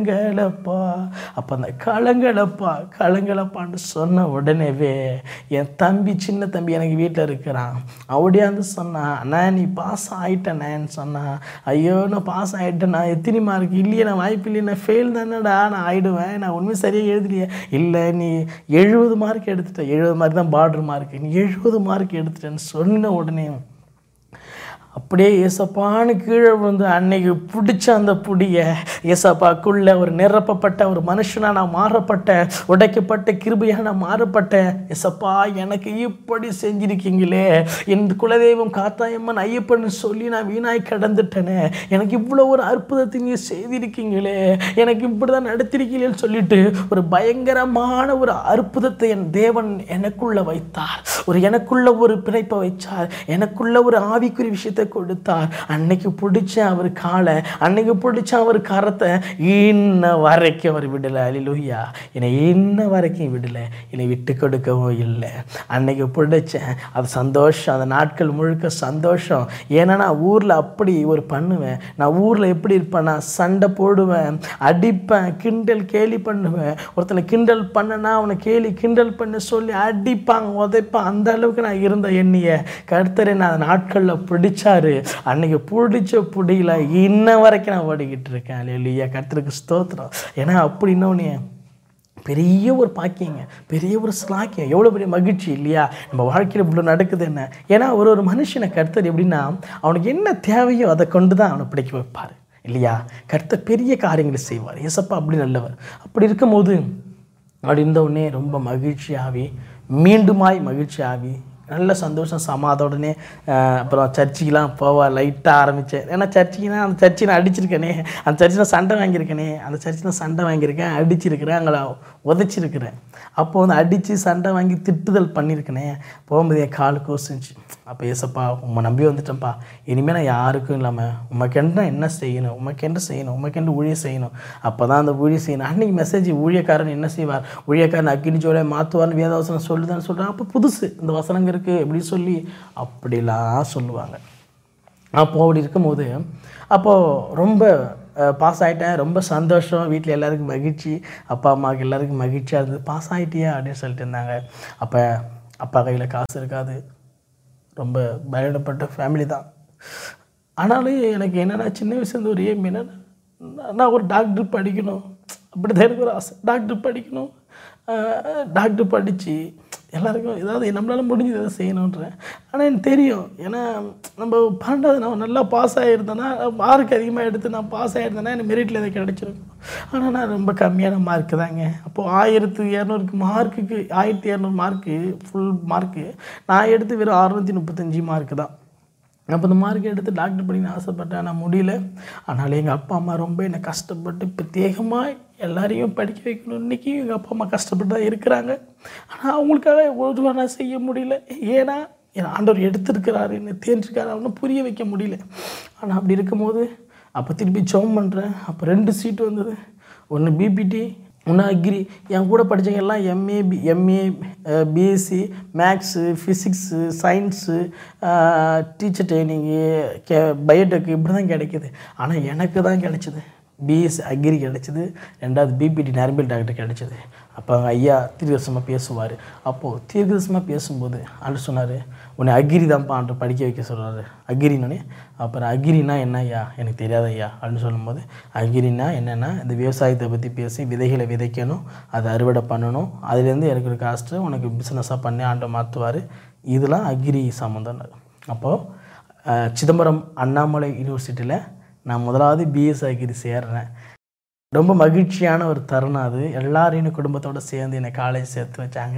கலங்களப்பா. அப்போ அந்த கலங்களப்பா கலங்களப்பான்னு சொன்ன உடனேவே என் தம்பி, சின்ன தம்பி எனக்கு வீட்டில் இருக்கிறான். அப்படியாந்து சொன்னான், அண்ணா நீ பாஸ் ஆகிட்டேனேன்னு சொன்னான். ஐயோ நான் பாஸ் ஆகிட்டேண்ணா, எத்தனை மார்க்? இல்லையே நான் வாய்ப்பு இல்லையே, நான் ஃபெயில் தானேடா, நான் ஆகிடுவேன், நான் உண்மையும் சரியாக எழுதலையே. இல்லை நீ 70 மார்க் எடுத்துட்ட, 70 மார்க் தான் பார்டர் மார்க், நீ 70 மார்க் எடுத்துட்டேன்னு சொன்ன உடனே அப்படியே ஏசப்பான்னு கீழே வந்து அன்னைக்கு பிடிச்ச அந்த புடியை ஏசப்பாக்குள்ளே ஒரு நிரப்பப்பட்ட ஒரு மனுஷனாக நான் மாறப்பட்டேன், உடைக்கப்பட்ட கிருபையாக நான் மாறப்பட்டேன். ஏசப்பா எனக்கு இப்படி செஞ்சிருக்கீங்களே, என் குலதெய்வம் காத்தாயம்மன் ஐயப்பன்னு சொல்லி நான் வீணாய் கடந்துட்டேனே, எனக்கு இவ்வளோ ஒரு அற்புதத்தை நீங்கள் செய்திருக்கீங்களே, எனக்கு இப்படி தான் நடத்திருக்கீங்களேன்னு சொல்லிட்டு ஒரு பயங்கரமான ஒரு அற்புதத்தை என் தேவன் எனக்குள்ளே வைத்தார். எனக்குள்ள ஒரு பிணைப்பை வைச்சார், எனக்குள்ள ஒரு ஆவிக்குறி விஷயத்தை கொடுத்தார். அன்னைக்கு பிடிச்ச அவர் காலை, அன்னைக்கு பிடிச்ச அவர் கரத்தை இன்ன வரைக்கும் அவர் விடலை. அல்லேலூயா. என்னை இன்ன வரைக்கும் விடலை, என்னை விட்டு கொடுக்கவும் இல்லை. அன்னைக்கு பிடிச்சேன், அது சந்தோஷம், அந்த நாட்கள் முழுக்க சந்தோஷம். ஏன்னா நான் ஊரில் அப்படி ஒரு பண்ணுவேன். நான் ஊரில் எப்படி இருப்பேன், நான் சண்டை போடுவேன், அடிப்பேன், கிண்டல் கேலி பண்ணுவேன். ஒருத்தனை கிண்டல் பண்ணனா அவனை கிண்டல் பண்ண சொல்லி அடிப்பாங்க, உதைப்பான். அந்த அளவுக்கு நான் இருந்த எண்ணிய கர்த்தரை நான் நாட்களில் பிடிச்சாரு. அன்னைக்கு பிடிச்ச புடியில இன்ன வரைக்கும் நான் ஓடிக்கிட்டு இருக்கேன். அல்லேலூயா. கர்த்தருக்கு ஸ்தோத்திரம். ஏன்னா அப்படி இன்னொன்று பெரிய ஒரு பாக்கியங்க, பெரிய ஒரு ஸ்லாக்கியம், எவ்வளோ பெரிய மகிழ்ச்சி இல்லையா? நம்ம வாழ்க்கையில் இவ்வளோ நடக்குது என்ன? ஏன்னா ஒரு மனுஷனை கர்த்தர் எப்படின்னா அவனுக்கு என்ன தேவையோ அதை கொண்டு தான் அவனை பிடிக்க வைப்பார் இல்லையா? கர்த்தர் பெரிய காரியங்களை செய்வார். ஏசப்பா அப்படி நல்லவர். அப்படி இருக்கும்போது அப்படி இருந்தவுடனே ரொம்ப மகிழ்ச்சியாகி, மீண்டுமாய் மகிழ்ச்சியாகி, நல்ல சந்தோஷம் சமாதோடனே அப்புறம் சர்ச்சுக்கெலாம் போவா லைட்டாக ஆரம்பித்தேன். ஏன்னா சர்ச்சுக்குனா அந்த சர்ச்சை நான் அடிச்சிருக்கேனே, அந்த சர்ச்சில் சண்டை வாங்கியிருக்கேனே, அந்த சர்ச்சில் சண்டை வாங்கியிருக்கேன், அடிச்சிருக்கிறேன், அங்கே உதைச்சிருக்கிறேன். அப்போது வந்து அடித்து சண்டை வாங்கி திட்டுதல் பண்ணியிருக்கேனே. போகும்போது என் கால் கோசிச்சு. அப்போ ஏசப்பா உம்மை நம்பி வந்துட்டேன்ப்பா, இனிமேல் நான் யாருக்கும் இல்லாமல் உமக்கென்று நான் என்ன செய்யணும், உமக்கென்று ஊழியம் செய்யணும். அப்போ தான் அந்த ஊழியம் செய்யணும். அன்றைக்கி மெசேஜ் ஊழியக்காரன் என்ன செய்வார், ஊழியக்காரன் அக்கினி ஜோலை மாற்றுவார்னு வேதவசனம் சொல்லுதான்னு சொல்கிறான். அப்போ புதுசு இந்த வசனங்க இருக்குது எப்படி சொல்லி அப்படிலாம் சொல்லுவாங்க. அப்போது அப்படி இருக்கும்போது அப்போது ரொம்ப பாஸ் ஆகிட்டேன், ரொம்ப சந்தோஷம், வீட்டில் எல்லாருக்கும் மகிழ்ச்சி, அப்பா அம்மாவுக்கு எல்லாருக்கும் மகிழ்ச்சியாக இருந்தது. பாஸ் ஆகிட்டியா அப்படின்னு சொல்லிட்டு இருந்தாங்க. அப்போ அப்பா கையில் காசு இருக்காது, ரொம்ப பயப்படப்பட்ட ஃபேமிலி தான். ஆனாலும் எனக்கு என்னென்னா சின்ன வயசுலேருந்து ஒரு ஏம் என்னென்னா, நான் ஒரு டாக்டர் படிக்கணும், அப்படி தான் எனக்கு ஒரு ஆசை. டாக்டர் படிக்கணும், டாக்டர் படித்து எல்லாருக்கும் ஏதாவது நம்மளால் முடிஞ்சது எதாவது செய்யணுன்றேன். ஆனால் எனக்கு தெரியும், ஏன்னா நம்ம 12வது நான் நல்லா பாஸ் ஆகியிருந்தேன்னா, மார்க் அதிகமாக எடுத்து நான் பாஸ் ஆகியிருந்தேன்னா எனக்கு மெரிட்டில் எதாவது கிடச்சிருக்கும். ஆனால் நான் ரொம்ப கம்மியான மார்க்கு தாங்க. அப்போது 1200 மார்க்குக்கு 1200 மார்க்கு ஃபுல் மார்க்கு நான் எடுத்து வெறும் 635 மார்க்கு தான். அப்போ இந்த மார்க் எடுத்து டாக்டர் படிக்கணும்னு ஆசைப்பட்டேன், ஆனால் முடியல. ஆனாலும் எங்கள் அப்பா அம்மா ரொம்ப என்னை கஷ்டப்பட்டு பிரத்யேகமாக எல்லாரையும் படிக்க வைக்கணும். இன்றைக்கி எங்கள் அப்பா அம்மா கஷ்டப்பட்டு தான் இருக்கிறாங்க. ஆனால் அவங்களுக்காக ஒரு நான் செய்ய முடியல. ஏன்னா என் ஆண்டவர் எடுத்துருக்கிறாரு, என்னை தேர்ந்துருக்காரு, அவனை புரிய வைக்க முடியல. ஆனால் அப்படி இருக்கும்போது அப்போ திருப்பி ஜெபம் பண்ணுறேன். அப்போ 2 சீட்டு வந்தது, ஒன்று பிபிடி, ஒன்று அக்ரி. என் கூட படித்தவங்க எல்லாம் MA, BSc, maths, physics, science, teacher training, biotech இப்படி தான் கிடைக்கிது. ஆனால் எனக்கு தான் கிடைச்சிது பிஎஸ்சி அக்ரி கிடச்சிது, 2வது பிபிடி நரம்பியல் டாக்டர் கிடச்சிது. அப்போ ஐயா தீர்க்கதரிசனமாக பேசுவார். அப்போது தீர்க்கதரிசனமாக பேசும்போது ஆண்டு சொன்னார், உன்னை அக்ரி தான்ப்பா ஆண்டு படிக்க வைக்க சொல்கிறாரு. அக்ரினோடனே அப்புறம் அக்ரினா என்ன ஐயா, எனக்கு தெரியாத ஐயா அப்படின்னு சொல்லும்போது, அக்ரினா என்னென்னா இந்த விவசாயத்தை பற்றி பேசி விதைகளை விதைக்கணும், அதை அறுவடை பண்ணணும், அதுலேருந்து எனக்கு ஒரு காஸ்ட்டு உனக்கு பிஸ்னஸாக பண்ணி ஆண்டை மாற்றுவார், இதெல்லாம் அக்ரி சம்மந்தம். அப்போது சிதம்பரம் அண்ணாமலை யூனிவர்சிட்டியில் நான் முதலாவது பிஎஸ்சி அக்ரி சேர்றேன். ரொம்ப மகிழ்ச்சியான ஒரு தருணம் அது. எல்லாரையும் குடும்பத்தோடு சேர்ந்து என்னை காலேஜ் சேர்த்து வச்சாங்க.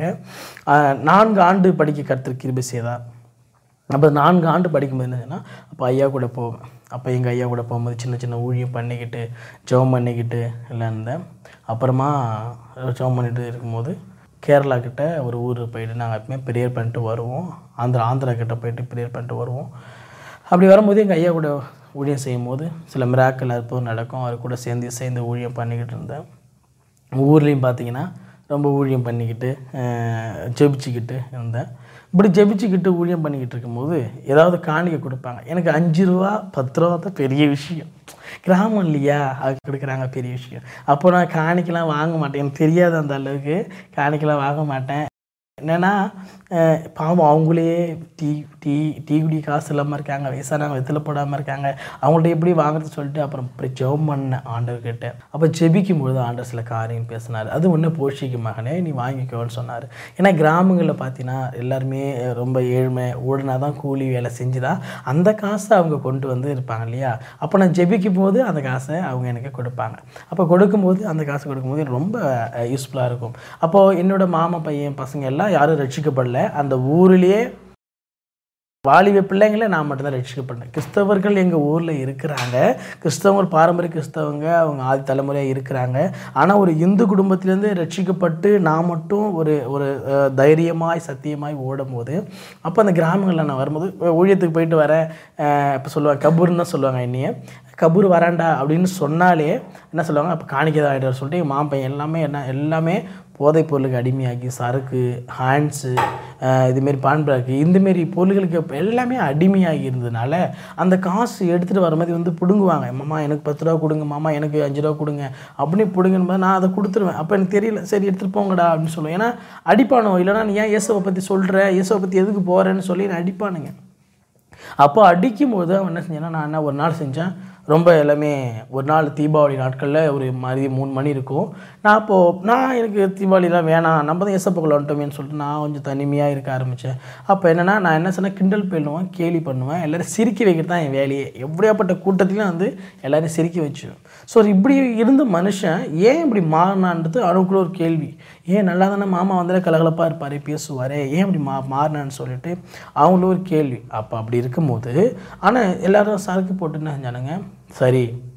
4 ஆண்டு படிக்க கர்த்தர் கிருபை செய்தார். அப்போ 4 ஆண்டு படிக்கும்போது என்னதுன்னா, அப்போ ஐயா கூட போவேன். அப்போ எங்கள் ஐயா கூட போகும்போது சின்ன சின்ன ஊழியம் பண்ணிக்கிட்டு ஜெபம் பண்ணிக்கிட்டு எல்லாம் இருந்தேன். அப்புறமா ஜெபம் பண்ணிட்டு இருக்கும்போது கேரளா கிட்ட ஒரு ஊர் போயிட்டு நாங்கள் எப்பவுமே ப்ரேயர் பண்ணிட்டு வருவோம். ஆந்திரா கிட்ட போயிட்டு ப்ரேயர் பண்ணிட்டு வருவோம். அப்படி வரும்போது எங்கள் ஐயா கூட ஊழியம் செய்யும்போது சில மிராக்கள் அற்புதம் நடக்கும். அவர் கூட சேர்ந்து ஊழியம் பண்ணிக்கிட்டு இருந்தேன். ஊர்லேயும் பார்த்திங்கன்னா ரொம்ப ஊழியம் பண்ணிக்கிட்டு ஜெபிச்சுக்கிட்டு இருந்தேன். இப்படி ஜெபிச்சுக்கிட்டு ஊழியம் பண்ணிக்கிட்டு இருக்கும்போது ஏதாவது காணிக்கை கொடுப்பாங்க. எனக்கு 5 ரூபா 10 ரூபா தான் பெரிய விஷயம். கிராமம் இல்லையா, அது கொடுக்குறாங்க பெரிய விஷயம். அப்போ நான் காணிக்கைலாம் வாங்க மாட்டேன். எனக்கு தெரியாது அந்த அளவுக்கு. காணிக்கைலாம் வாங்க மாட்டேன். என்னென்னா பாவம் அவங்களே டீ டீ டீ குடி காசு இல்லாமல் இருக்காங்க, வயசானவங்க வெற்றில போடாமல் இருக்காங்க. அவங்கள்ட்ட எப்படி வாங்குறதுன்னு சொல்லிட்டு அப்புறம் ஜெபம் பண்ணேன் ஆண்டவர்கிட்ட. அப்போ ஜெபிக்கும்பொழுது ஆண்டவர் சில காரியம் பேசினார். அது ஒன்று போஷிக்கு மகனே நீ வாங்கிக்கோன்னு சொன்னார். ஏன்னா கிராமங்களில் பார்த்தீங்கன்னா எல்லாருமே ரொம்ப ஏழ்மை, ஓடுனா தான் கூலி வேலை செஞ்சு தான் அந்த காசை அவங்க கொண்டு வந்து இருப்பாங்க இல்லையா. அப்போ நான் ஜெபிக்கும் போது அந்த காசை அவங்க எனக்கு கொடுப்பாங்க. அப்போ கொடுக்கும்போது அந்த காசு கொடுக்கும்போது எனக்கு ரொம்ப யூஸ்ஃபுல்லாக இருக்கும். அப்போது என்னோடய மாமா பையன் பசங்க எல்லாம் யாரும் ரட்சிக்கப்படல. அந்த ஊரிலேயே வாலிப பிள்ளைங்களே நான் மட்டும்தான் ரட்சிக்கப்பட்டேன். கிறிஸ்தவர்கள் எங்கள் ஊரில் இருக்கிறாங்க, கிறிஸ்தவங்கள் பாரம்பரிய கிறிஸ்தவங்க, அவங்க ஆதி தலைமுறையாக இருக்கிறாங்க. ஆனால் ஒரு இந்து குடும்பத்திலேருந்து ரட்சிக்கப்பட்டு நான் மட்டும் ஒரு தைரியமாய் சத்தியமாய் ஓடும் போது, அப்போ அந்த கிராமங்களில் நான் வரும்போது ஊழியத்துக்கு போயிட்டு வரேன். இப்போ சொல்லுவாங்க கபூர்னு தான் சொல்லுவாங்க. என்னையே கபூர் வராண்டா அப்படின்னு சொன்னாலே என்ன சொல்லுவாங்க, அப்போ காணிக்கை ஆகிட்டு சொல்லிட்டு எங்கள் மாம்பையன் எல்லாமே போதைப் பொருளுக்கு அடிமையாகி சரக்கு, ஹேண்ட்ஸு, இதுமாரி பான்பராக்கு இந்தமாரி பொருள்களுக்கு எல்லாமே அடிமையாகி இருந்ததுனால அந்த காசு எடுத்துகிட்டு வர மாதிரி வந்து பிடுங்குவாங்க. மாமா எனக்கு 10 ரூபா கொடுங்க, மாமா எனக்கு 5 ரூபா கொடுங்க அப்படி பிடுங்கும்போது நான் அதை கொடுத்துருவேன். அப்போ எனக்கு தெரியல, சரி எடுத்துகிட்டு போங்கடா அப்படின்னு சொல்லுவேன். ஏன்னா அடிப்பானோ, இல்லைனா நீ ஏன் இயேசுவை பற்றி சொல்கிற, இயேசுவை பற்றி எதுக்கு போகிறேன்னு சொல்லி நான் அடிப்பானுங்க. அப்போ அடிக்கும்போது அவன் என்ன செஞ்சேன்னா, நான் ஒரு நாள் செஞ்சேன். ரொம்ப எல்லாமே ஒரு நாள் தீபாவளி நாட்களில் ஒரு மாதிரி 3 மணி இருக்கும். நான் எனக்கு தீபாவளிலாம் வேணாம், நம்ம தான் ஏசப்பாக்குள்ள வந்துட்டோமேன்னு சொல்லிட்டு நான் கொஞ்சம் தனிமையாக இருக்க ஆரம்பித்தேன். அப்போ என்னென்னா நான் என்ன சொன்னேன், கிண்டல் பண்ணுவேன், கேலி பண்ணுவேன், எல்லோரும் சிரிக்க வைக்கிறது தான் என் வேலையே. எப்படியாப்பட்ட கூட்டத்திலையும் வந்து எல்லோரும் சிரிக்க வச்சுவேன். ஸோ இப்படி இருந்த மனுஷன் ஏன் இப்படி மாறினான்றது அவனுக்குள்ள ஒரு கேள்வி. ஏன் நல்லா தானே மாமா வந்து கலகலப்பாக இருப்பார், பேசுவார், ஏன் இப்படி மாறினான்னு சொல்லிட்டு அவங்களும் ஒரு கேள்வி. அப்போ அப்படி இருக்கும்போது ஆனால் எல்லோரும் சரக்கு போட்டுன்னு செஞ்சானுங்க. சரி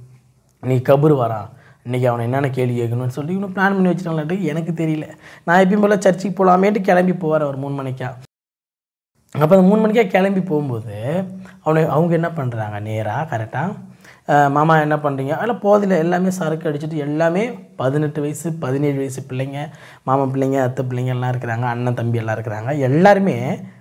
நீ கபூர் வரான், இன்றைக்கி அவனை என்னென்ன கேள்வி கேட்கணும்னு சொல்லி இன்னும் பிளான் பண்ணி வச்சுட்டாங்களாட்டு எனக்கு தெரியல. நான் எப்பயும் போல் சர்ச்சுக்கு போகலாமேட்டு கிளம்பி போவார் ஒரு 3 மணிக்கா. அப்போ அந்த 3 மணிக்கா கிளம்பி போகும்போது அவங்க என்ன பண்ணுறாங்க, நேராக கரெக்டாக மாமா என்ன பண்ணுறீங்க, அதில் போதில் எல்லாமே சரக்கு அடிச்சுட்டு எல்லாமே 18 வயசு 17 வயசு பிள்ளைங்க, மாமா பிள்ளைங்க, அத்தை பிள்ளைங்க எல்லாம் இருக்கிறாங்க, அண்ணன் தம்பி எல்லாம் இருக்கிறாங்க. எல்லாருமே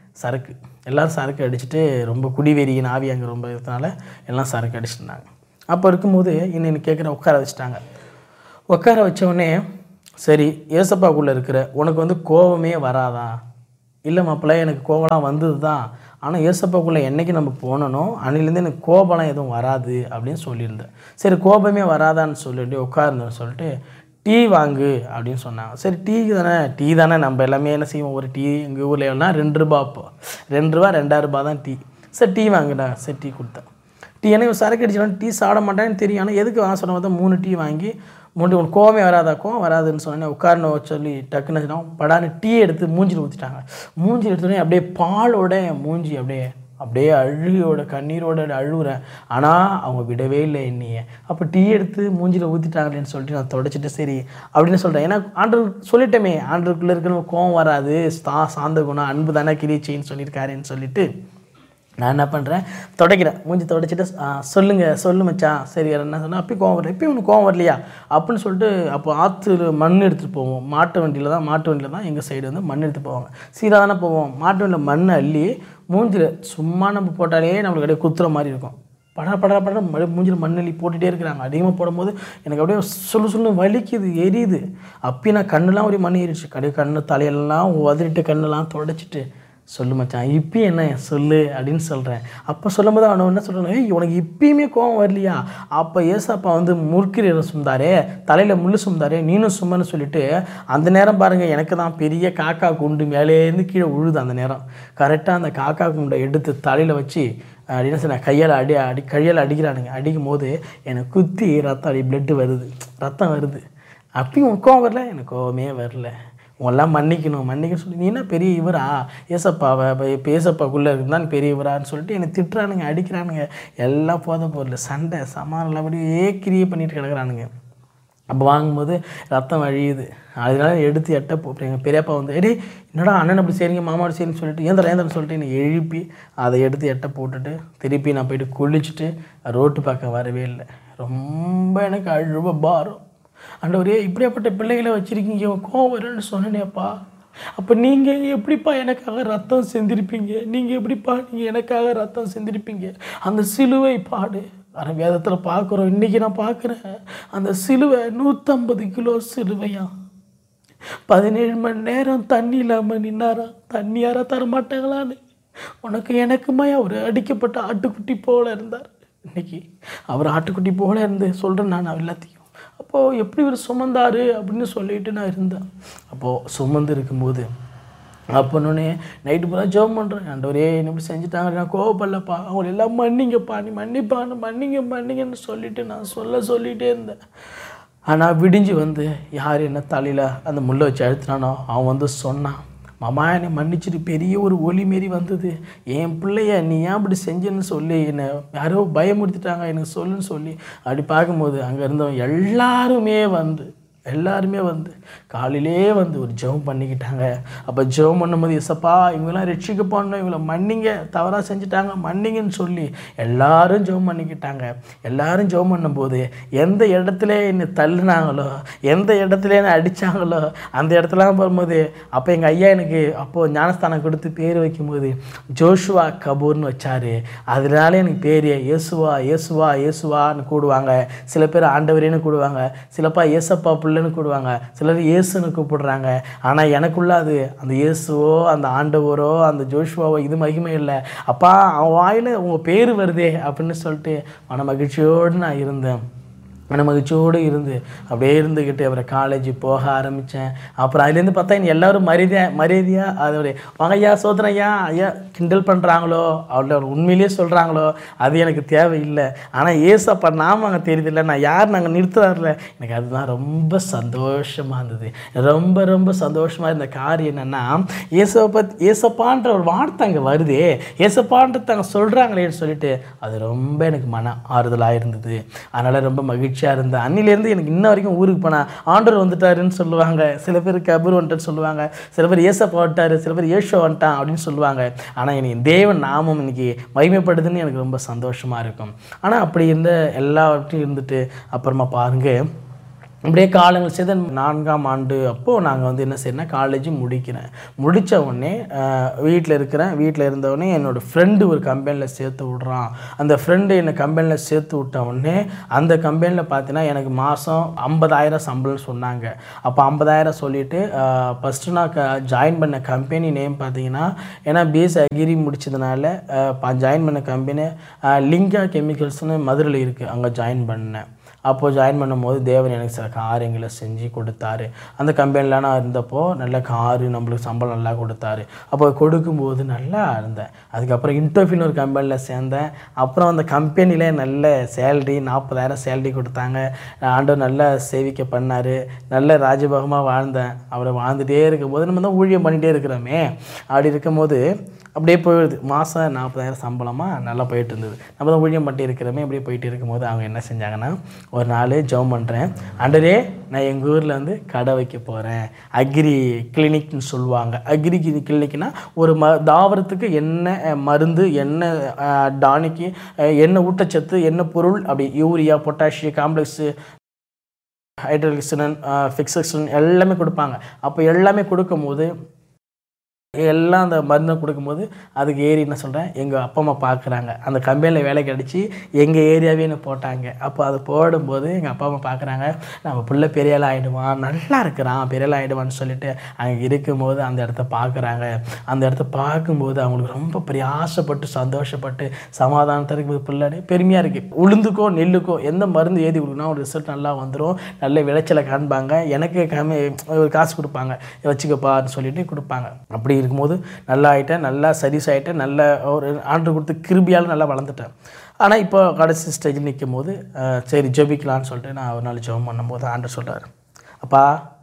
எல்லோரும் சரக்கு அடிச்சுட்டு ரொம்ப குடிவெறியின் ஆவி அங்கே ரொம்ப இருக்கிறதுனால எல்லாம் சரக்கு அடிச்சுட்டாங்க. அப்போ இருக்கும்போது இன்னும் கேட்குற உட்கார வச்சுட்டாங்க. உட்கார வச்சோடனே சரி ஏசப்பாக்குள்ளே இருக்கிற உனக்கு வந்து கோபமே வராதா? இல்லை மாப்பிள்ளை எனக்கு கோபம்லாம் வந்தது தான், ஆனால் ஏசப்பாக்குள்ளே என்றைக்கு நம்ம போனனோ அன்னிலேருந்து எனக்கு கோபம்லாம் எதுவும் வராது அப்படின்னு சொல்லியிருந்தேன். சரி கோபமே வராதான்னு சொல்லிட்டு உட்காருந்தேன்னு சொல்லிட்டு டீ வாங்கு அப்படின்னு சொன்னாங்க. சரி டீ தானே நம்ம எல்லாமே என்ன செய்வோம், ஒரு டீ எங்கள் ஊரில் எல்லாம் 2 ரூபா, அப்போ 2 ரூபா 2 ரூபா தான் டீ. சரி டீ வாங்குடா, சரி டீ கொடுத்தேன். டீ எனக்கு சரக்கு அடிச்சிடலாம், டீ சாப்பிட மாட்டேன்னு தெரியும். ஆனால் எதுக்கு வாங்க சொன்ன பார்த்தா 3 டீ வாங்கி உனக்கு கோவமே வராதா, கோவம் வராதுன்னு சொன்னேன். உட்காரணும் சொல்லி டக்குன்னு படான்னு டீ எடுத்து மூஞ்சில் ஊற்றிட்டாங்க. மூஞ்சில் எடுத்தோடனே அப்படியே பாலோட மூஞ்சி அப்படியே அழுகையோட கண்ணீரோட அழுகுறேன். ஆனால் அவங்க விடவே இல்லை என்னையே. அப்போ டீ எடுத்து மூஞ்சில் ஊற்றிட்டாங்களேன்னு சொல்லிட்டு நான் தொடச்சிட்டு சரி அப்படின்னு சொல்கிறேன். ஏன்னா ஆண்டவர் சொல்லிட்டோமே, ஆண்டவருக்குள்ளே இருக்கிறவங்க கோவம் வராது, சாந்த குணம், அன்பு தானே கிரிச்சைன்னு சொல்லியிருக்காருன்னு சொல்லிட்டு நான் என்ன பண்ணுறேன், துடைக்கிறேன். மூஞ்சி துடைச்சிட்டு சொல்லு மச்சான், சரி என்ன சொன்னால் அப்பயும் கோவம் வரல, எப்பயும் ஒன்று கோவம் வரலையா அப்படின்னு சொல்லிட்டு அப்போ ஆற்று மண் எடுத்துகிட்டு போவோம். மாட்டு வண்டியில் தான் எங்கள் சைடு வந்து மண் எடுத்து போவாங்க. சீராக தானே போவோம். மாட்டு வண்டியில் மண் அள்ளி மூஞ்சில் சும்மா நம்ம போட்டாலே நம்மளுக்கு அப்படியே குத்துற மாதிரி இருக்கும். பட மூஞ்சில் மண் அள்ளி போட்டுகிட்டே இருக்கிறாங்க. அதிகமாக போடும்போது எனக்கு அப்படியே சொல்லு வலிக்குது, எரியுது. அப்பயும் நான் கண்ணெலாம் ஒரு மண் ஏறிடுச்சு. கண்ணு தலையெல்லாம் உதறிட்டு கண்ணெல்லாம் தொடச்சிட்டு சொல்லு மச்சான் இப்பயும் என்ன சொல்லு அப்படின்னு சொல்கிறேன். அப்போ சொல்லும்போது அவனை என்ன சொல்கிறேன், உனக்கு இப்பயுமே கோவம் வரலையா? அப்போ ஏசப்பா வந்து முறுக்கிற சும்தாரே, தலையில் முள்ளு சும்தாரே, நீனும் சும்மான்னு சொல்லிட்டு அந்த நேரம் பாருங்கள் எனக்கு தான் பெரிய காக்கா குண்டு மேலேருந்து கீழே உழுது. அந்த நேரம் கரெக்டாக அந்த காக்கா குண்டை எடுத்து தலையில் வச்சு அப்படின்னு சொன்னேன், கையால் அடிக்கிறானுங்க. அடிக்கும் போது எனக்கு குத்தி ரத்தம் ரத்தம் வருது. அப்பயும் கோவம் வரல, எனக்கு கோவமே வரல. உங்களாம் மன்னிக்கணும் சொல்லி நீ என்ன பெரிய இவரா, ஏசப்பாவை இப்போ ஏசப்பாக்குள்ளே இருக்குதான் பெரிய இவரான்னு சொல்லிட்டு என்னை திட்டுறானுங்க, அடிக்கிறானுங்க. எல்லாம் போத பொருள் சண்டை சமாளில் அப்படியே கிரியை பண்ணிட்டு கிடக்குறானுங்க. அப்போ வாங்கும்போது ரத்தம் வழியுது. அதனால எடுத்து எங்கள் பெரியப்பா வந்து என்னடா அண்ணன் அப்படி சரிங்க மாமா அப்படி சரின்னு சொல்லிட்டு ஏந்திரன்னு சொல்லிட்டு என்னை எழுப்பி அதை எடுத்து எட்டை போட்டுட்டு திருப்பி நான் போயிட்டு குளிச்சுட்டு ரோட்டு பக்கம் வரவே இல்லை. ரொம்ப எனக்கு அழுவ பாரம். ஆண்டவரே இப்படியாப்பட்ட பிள்ளைகளை வச்சுருக்கீங்க, கோவம் வரும்னு சொன்னேனேப்பா. அப்போ நீங்கள் எப்படிப்பா எனக்காக ரத்தம் சிந்திருப்பீங்க? நீங்கள் எப்படிப்பா நீங்கள் எனக்காக ரத்தம் சிந்திருப்பீங்க? அந்த சிலுவை பாடு ஆனால் வேதத்தில் பார்க்குறோம். இன்றைக்கி நான் பார்க்குறேன் அந்த சிலுவை 150 கிலோ சிலுவையா, 17 மணி நேரம் தண்ணி இல்லாமல் நின்னாரா. தண்ணி யாரா தரமாட்டாங்களான்னு உனக்கு எனக்குமா அவர் அடிக்கப்பட்ட ஆட்டுக்குட்டி போல இருந்தார். இன்றைக்கி அவர் ஆட்டுக்குட்டி போல இருந்து சொல்கிறேன் நான் எல்லாத்தையும். அப்போது எப்படி ஒரு சுமந்தார் அப்படின்னு சொல்லிட்டு நான் இருந்தேன். அப்போது சுமந்து இருக்கும்போது அப்போனே நைட்டு பூரா ஜெபம் பண்ணுறேன். ஆண்டவரே என்ன இப்படி செஞ்சுட்டாங்க, நான் கோவப்படலப்பா, அவங்கள எல்லாம் மன்னிங்கப்பா, நீ மன்னிப்பான்னு மன்னிங்கன்னு சொல்லிவிட்டு நான் சொல்லிகிட்டே இருந்தேன். ஆனால் விடிஞ்சு வந்து யார் என்ன தலையில் அந்த முள்ளை வச்சு அழுத்தினானோ அவன் வந்து சொன்னான், மாமா என்னை மன்னிச்சிட்டு. பெரிய ஒரு ஒளி மாரி வந்தது. என் பிள்ளைய நீ ஏன் அப்படி செஞ்சேன்னு சொல்லி என்னை யாரோ பயமுறுத்திட்டாங்க, எனக்கு சொல்லுன்னு சொல்லி அப்படி பார்க்கும்போது அங்கே இருந்தவன் எல்லாருமே வந்து காலையிலே வந்து ஒரு ஜெபம் பண்ணிக்கிட்டாங்க. அப்போ ஜெபம் பண்ணும்போது இசப்பா இவங்கெல்லாம் ரட்சிக்க போடணும், இவங்களை மன்னிங்க, தவறாக செஞ்சுட்டாங்க மன்னிங்கன்னு சொல்லி எல்லாரும் ஜெபம் பண்ணிக்கிட்டாங்க. எல்லாரும் ஜெபம் பண்ணும்போது எந்த இடத்துல என்னை தள்ளுனாங்களோ, எந்த இடத்துல என்னை அடித்தாங்களோ அந்த இடத்துலாம் போகும்போது அப்போ எங்கள் ஐயா எனக்கு அப்போது ஞானஸ்தானம் கொடுத்து பேர் வைக்கும்போது ஜோஷுவா கபூர்னு வச்சார். அதனால எனக்கு பேர் ஏசுவான்னு கூடுவாங்க. சில பேர் ஆண்டவரேன்னு கூடுவாங்க, சிலப்பா ஏசப்பா பிள்ளைன்னு கூடுவாங்க, சிலர் இயேசுன்னு கூப்பிடுறாங்க. ஆனால் எனக்குள்ள அது அந்த இயேசுவோ அந்த ஆண்டவரோ அந்த ஜோஷுவாவோ இது மகிமை இல்லை. அப்பா அவன் வாயில் உங்கள் பேர் வருதே அப்படின்னு சொல்லிட்டு மன மகிழ்ச்சியோடு நான் இருந்தேன். மகிழ்ச்சியோடு இருந்து அப்படியே இருந்துக்கிட்டு அப்புறம் காலேஜ் போக ஆரம்பித்தேன். அப்புறம் அதுலேருந்து பார்த்தா இன்னும் எல்லோரும் மரியாதையாக அதோடைய வாங்கய்யா சோதனை ஐயா கிண்டல் பண்ணுறாங்களோ அவளை உண்மையிலே சொல்கிறாங்களோ அது எனக்கு தேவையில்லை. ஆனால் ஏசப்பா நாம அங்கே தெரியுதில்லை, நான் யார் நாங்கள் நிறுத்துறாருல, எனக்கு அதுதான் ரொம்ப சந்தோஷமாக இருந்தது. ரொம்ப சந்தோஷமாக இருந்த காரியம் என்னென்னா ஏசப்பான்ற ஒரு வார்த்தை அங்கே வருதே, ஏசப்பான்றது அங்கே சொல்கிறாங்களேன்னு சொல்லிட்டு அது ரொம்ப எனக்கு மன ஆறுதலாக இருந்தது. அதனால் ரொம்ப மகிழ்ச்சியாக இருந்தேன். அன்னிலேருந்து எனக்கு இன்ன வரைக்கும் ஊருக்கு போனால் ஆண்டவர் வந்துட்டாருன்னு சொல்லுவாங்க, சில பேர் கபூர் வந்துட்டான்னு சொல்லுவாங்க, சில பேர் ஏசப்பா வந்துட்டார், சில பேர் ஏசோ வந்துட்டான் அப்படின்னு சொல்லுவாங்க. ஆனால் எனக்கு தேவன் நாமம் இன்னைக்கு மகிமைப்படுதுன்னு எனக்கு ரொம்ப சந்தோஷமாக இருக்கும். ஆனால் அப்படி இருந்த எல்லாவற்றையும் இருந்துட்டு அப்புறமா பாருங்கள் அப்படியே காலங்கள் செய்த 4ஆம் ஆண்டு அப்போது நாங்கள் வந்து என்ன செய்யணும்னா காலேஜ் முடித்த உடனே வீட்டில் இருந்தவுடனே என்னோடய ஃப்ரெண்டு ஒரு கம்பெனியில் சேர்த்து விட்றான். அந்த ஃப்ரெண்டு என்னை கம்பெனியில் சேர்த்து விட்ட உடனே அந்த கம்பெனியில் பார்த்தீங்கன்னா எனக்கு மாதம் 50,000 சம்பளம் சொன்னாங்க. அப்போ 50,000 சொல்லிவிட்டு ஃபஸ்ட்டு நான் ஜாயின் பண்ண கம்பெனி நேம் பார்த்தீங்கன்னா, ஏன்னா பிஎஸ்சி அக்ரி முடித்ததுனால ஜாயின் பண்ண கம்பெனி லிங்கா கெமிக்கல்ஸ்னு மதுரையில் இருக்குது, அங்கே ஜாயின் பண்ணேன். அப்போது ஜாயின் பண்ணும்போது தேவன் எனக்கு சில காரியங்களை செஞ்சு கொடுத்தாரு. அந்த கம்பெனியில் நான் இருந்தப்போ நல்ல காரு நம்மளுக்கு சம்பளம் நல்லா கொடுத்தாரு. அப்போ கொடுக்கும்போது நல்லா இருந்தேன். அதுக்கப்புறம் இன்டர்வியூன்னு ஒரு கம்பெனியில் சேர்ந்தேன். அப்புறம் அந்த கம்பெனியில் நல்ல சேலரி 40,000 சேலரி கொடுத்தாங்க. ஆண்டவர் நல்லா சேவிக்க பண்ணார். நல்ல ராஜபோகமாக வாழ்ந்தேன். அவரை வாழ்ந்துகிட்டே இருக்கும்போது நம்ம தான் ஊழியம் பண்ணிகிட்டே இருக்கிறோமே, அப்படி இருக்கும்போது அப்படியே போயிடுது. மாதம் 40,000 சம்பளமாக நல்லா போயிட்டு இருந்தது. நம்ம தான் ஊழியம் பண்ணிட்டு இருக்கிறோமே, அப்படியே போயிட்டு இருக்கும்போது அவங்க என்ன செஞ்சாங்கன்னா, ஒரு நாள் ஜெபம் பண்ணுறேன், ஆண்டவரே நான் எங்கள் ஊரில் வந்து கடை வைக்க போகிறேன், அக்ரி கிளினிக்னு சொல்லுவாங்க. அக்ரி கிளினிக்னா ஒரு தாவரத்துக்கு என்ன மருந்து, என்ன டானிக்கு, என்ன ஊட்டச்சத்து, என்ன பொருள், அப்படி யூரியா, பொட்டாசியம், காம்ப்ளெக்ஸு, ஹைட்ரோலிக்சன், ஃபிக்ஸன் எல்லாமே கொடுப்பாங்க. அப்போ எல்லாமே கொடுக்கும்போது எல்லாம் அந்த மருந்தை கொடுக்கும்போது அதுக்கு என்ன சொல்கிறேன், எங்கள் அப்பா அம்மா பார்க்குறாங்க. அந்த கம்பெனியில் வேலை கிடச்சி எங்கள் ஏரியாவே என்ன போட்டாங்க. அப்போ அது போடும்போது எங்கள் அப்பா அம்மா பார்க்குறாங்க, நம்ம பிள்ளை பெரியாள் ஆகிடுவான், நல்லா இருக்கிறான், பெரியாள் ஆகிடுவான்னு சொல்லிட்டு அங்கே இருக்கும்போது அந்த இடத்த பார்க்குறாங்க. அந்த இடத்த பார்க்கும்போது அவங்களுக்கு ரொம்ப பிரயாசப்பட்டு சந்தோஷப்பட்டு சமாதானத்திற்கு பிள்ளை பெருமையாக இருக்குது. உளுந்துக்கோ நெல்லுக்கோ எந்த மருந்து ஏதி கொடுக்கணும் ஒரு ரிசல்ட் நல்லா வந்துடும், நல்ல விளைச்சலை காண்பாங்க, எனக்கு ஒரு காசு கொடுப்பாங்க, வச்சுக்கப்பான்னு சொல்லிட்டு கொடுப்பாங்க. அப்படி இருக்கும்போது நல்லா ஆகிட்டேன், நல்லா சர்வீஸ் ஆகிட்டேன், நல்ல ஒரு ஆண்டவர் கொடுத்து கிருபியால் நல்லா வளர்ந்துட்டேன். ஆனால் இப்போ கடைசி ஸ்டேஜில் நிற்கும் போது சரி ஜெபிக்கலான்னு சொல்லிட்டு நான் ஒரு நாள் ஜெபம் பண்ணும்போது ஆண்டவர் சொல்கிறார், அப்பா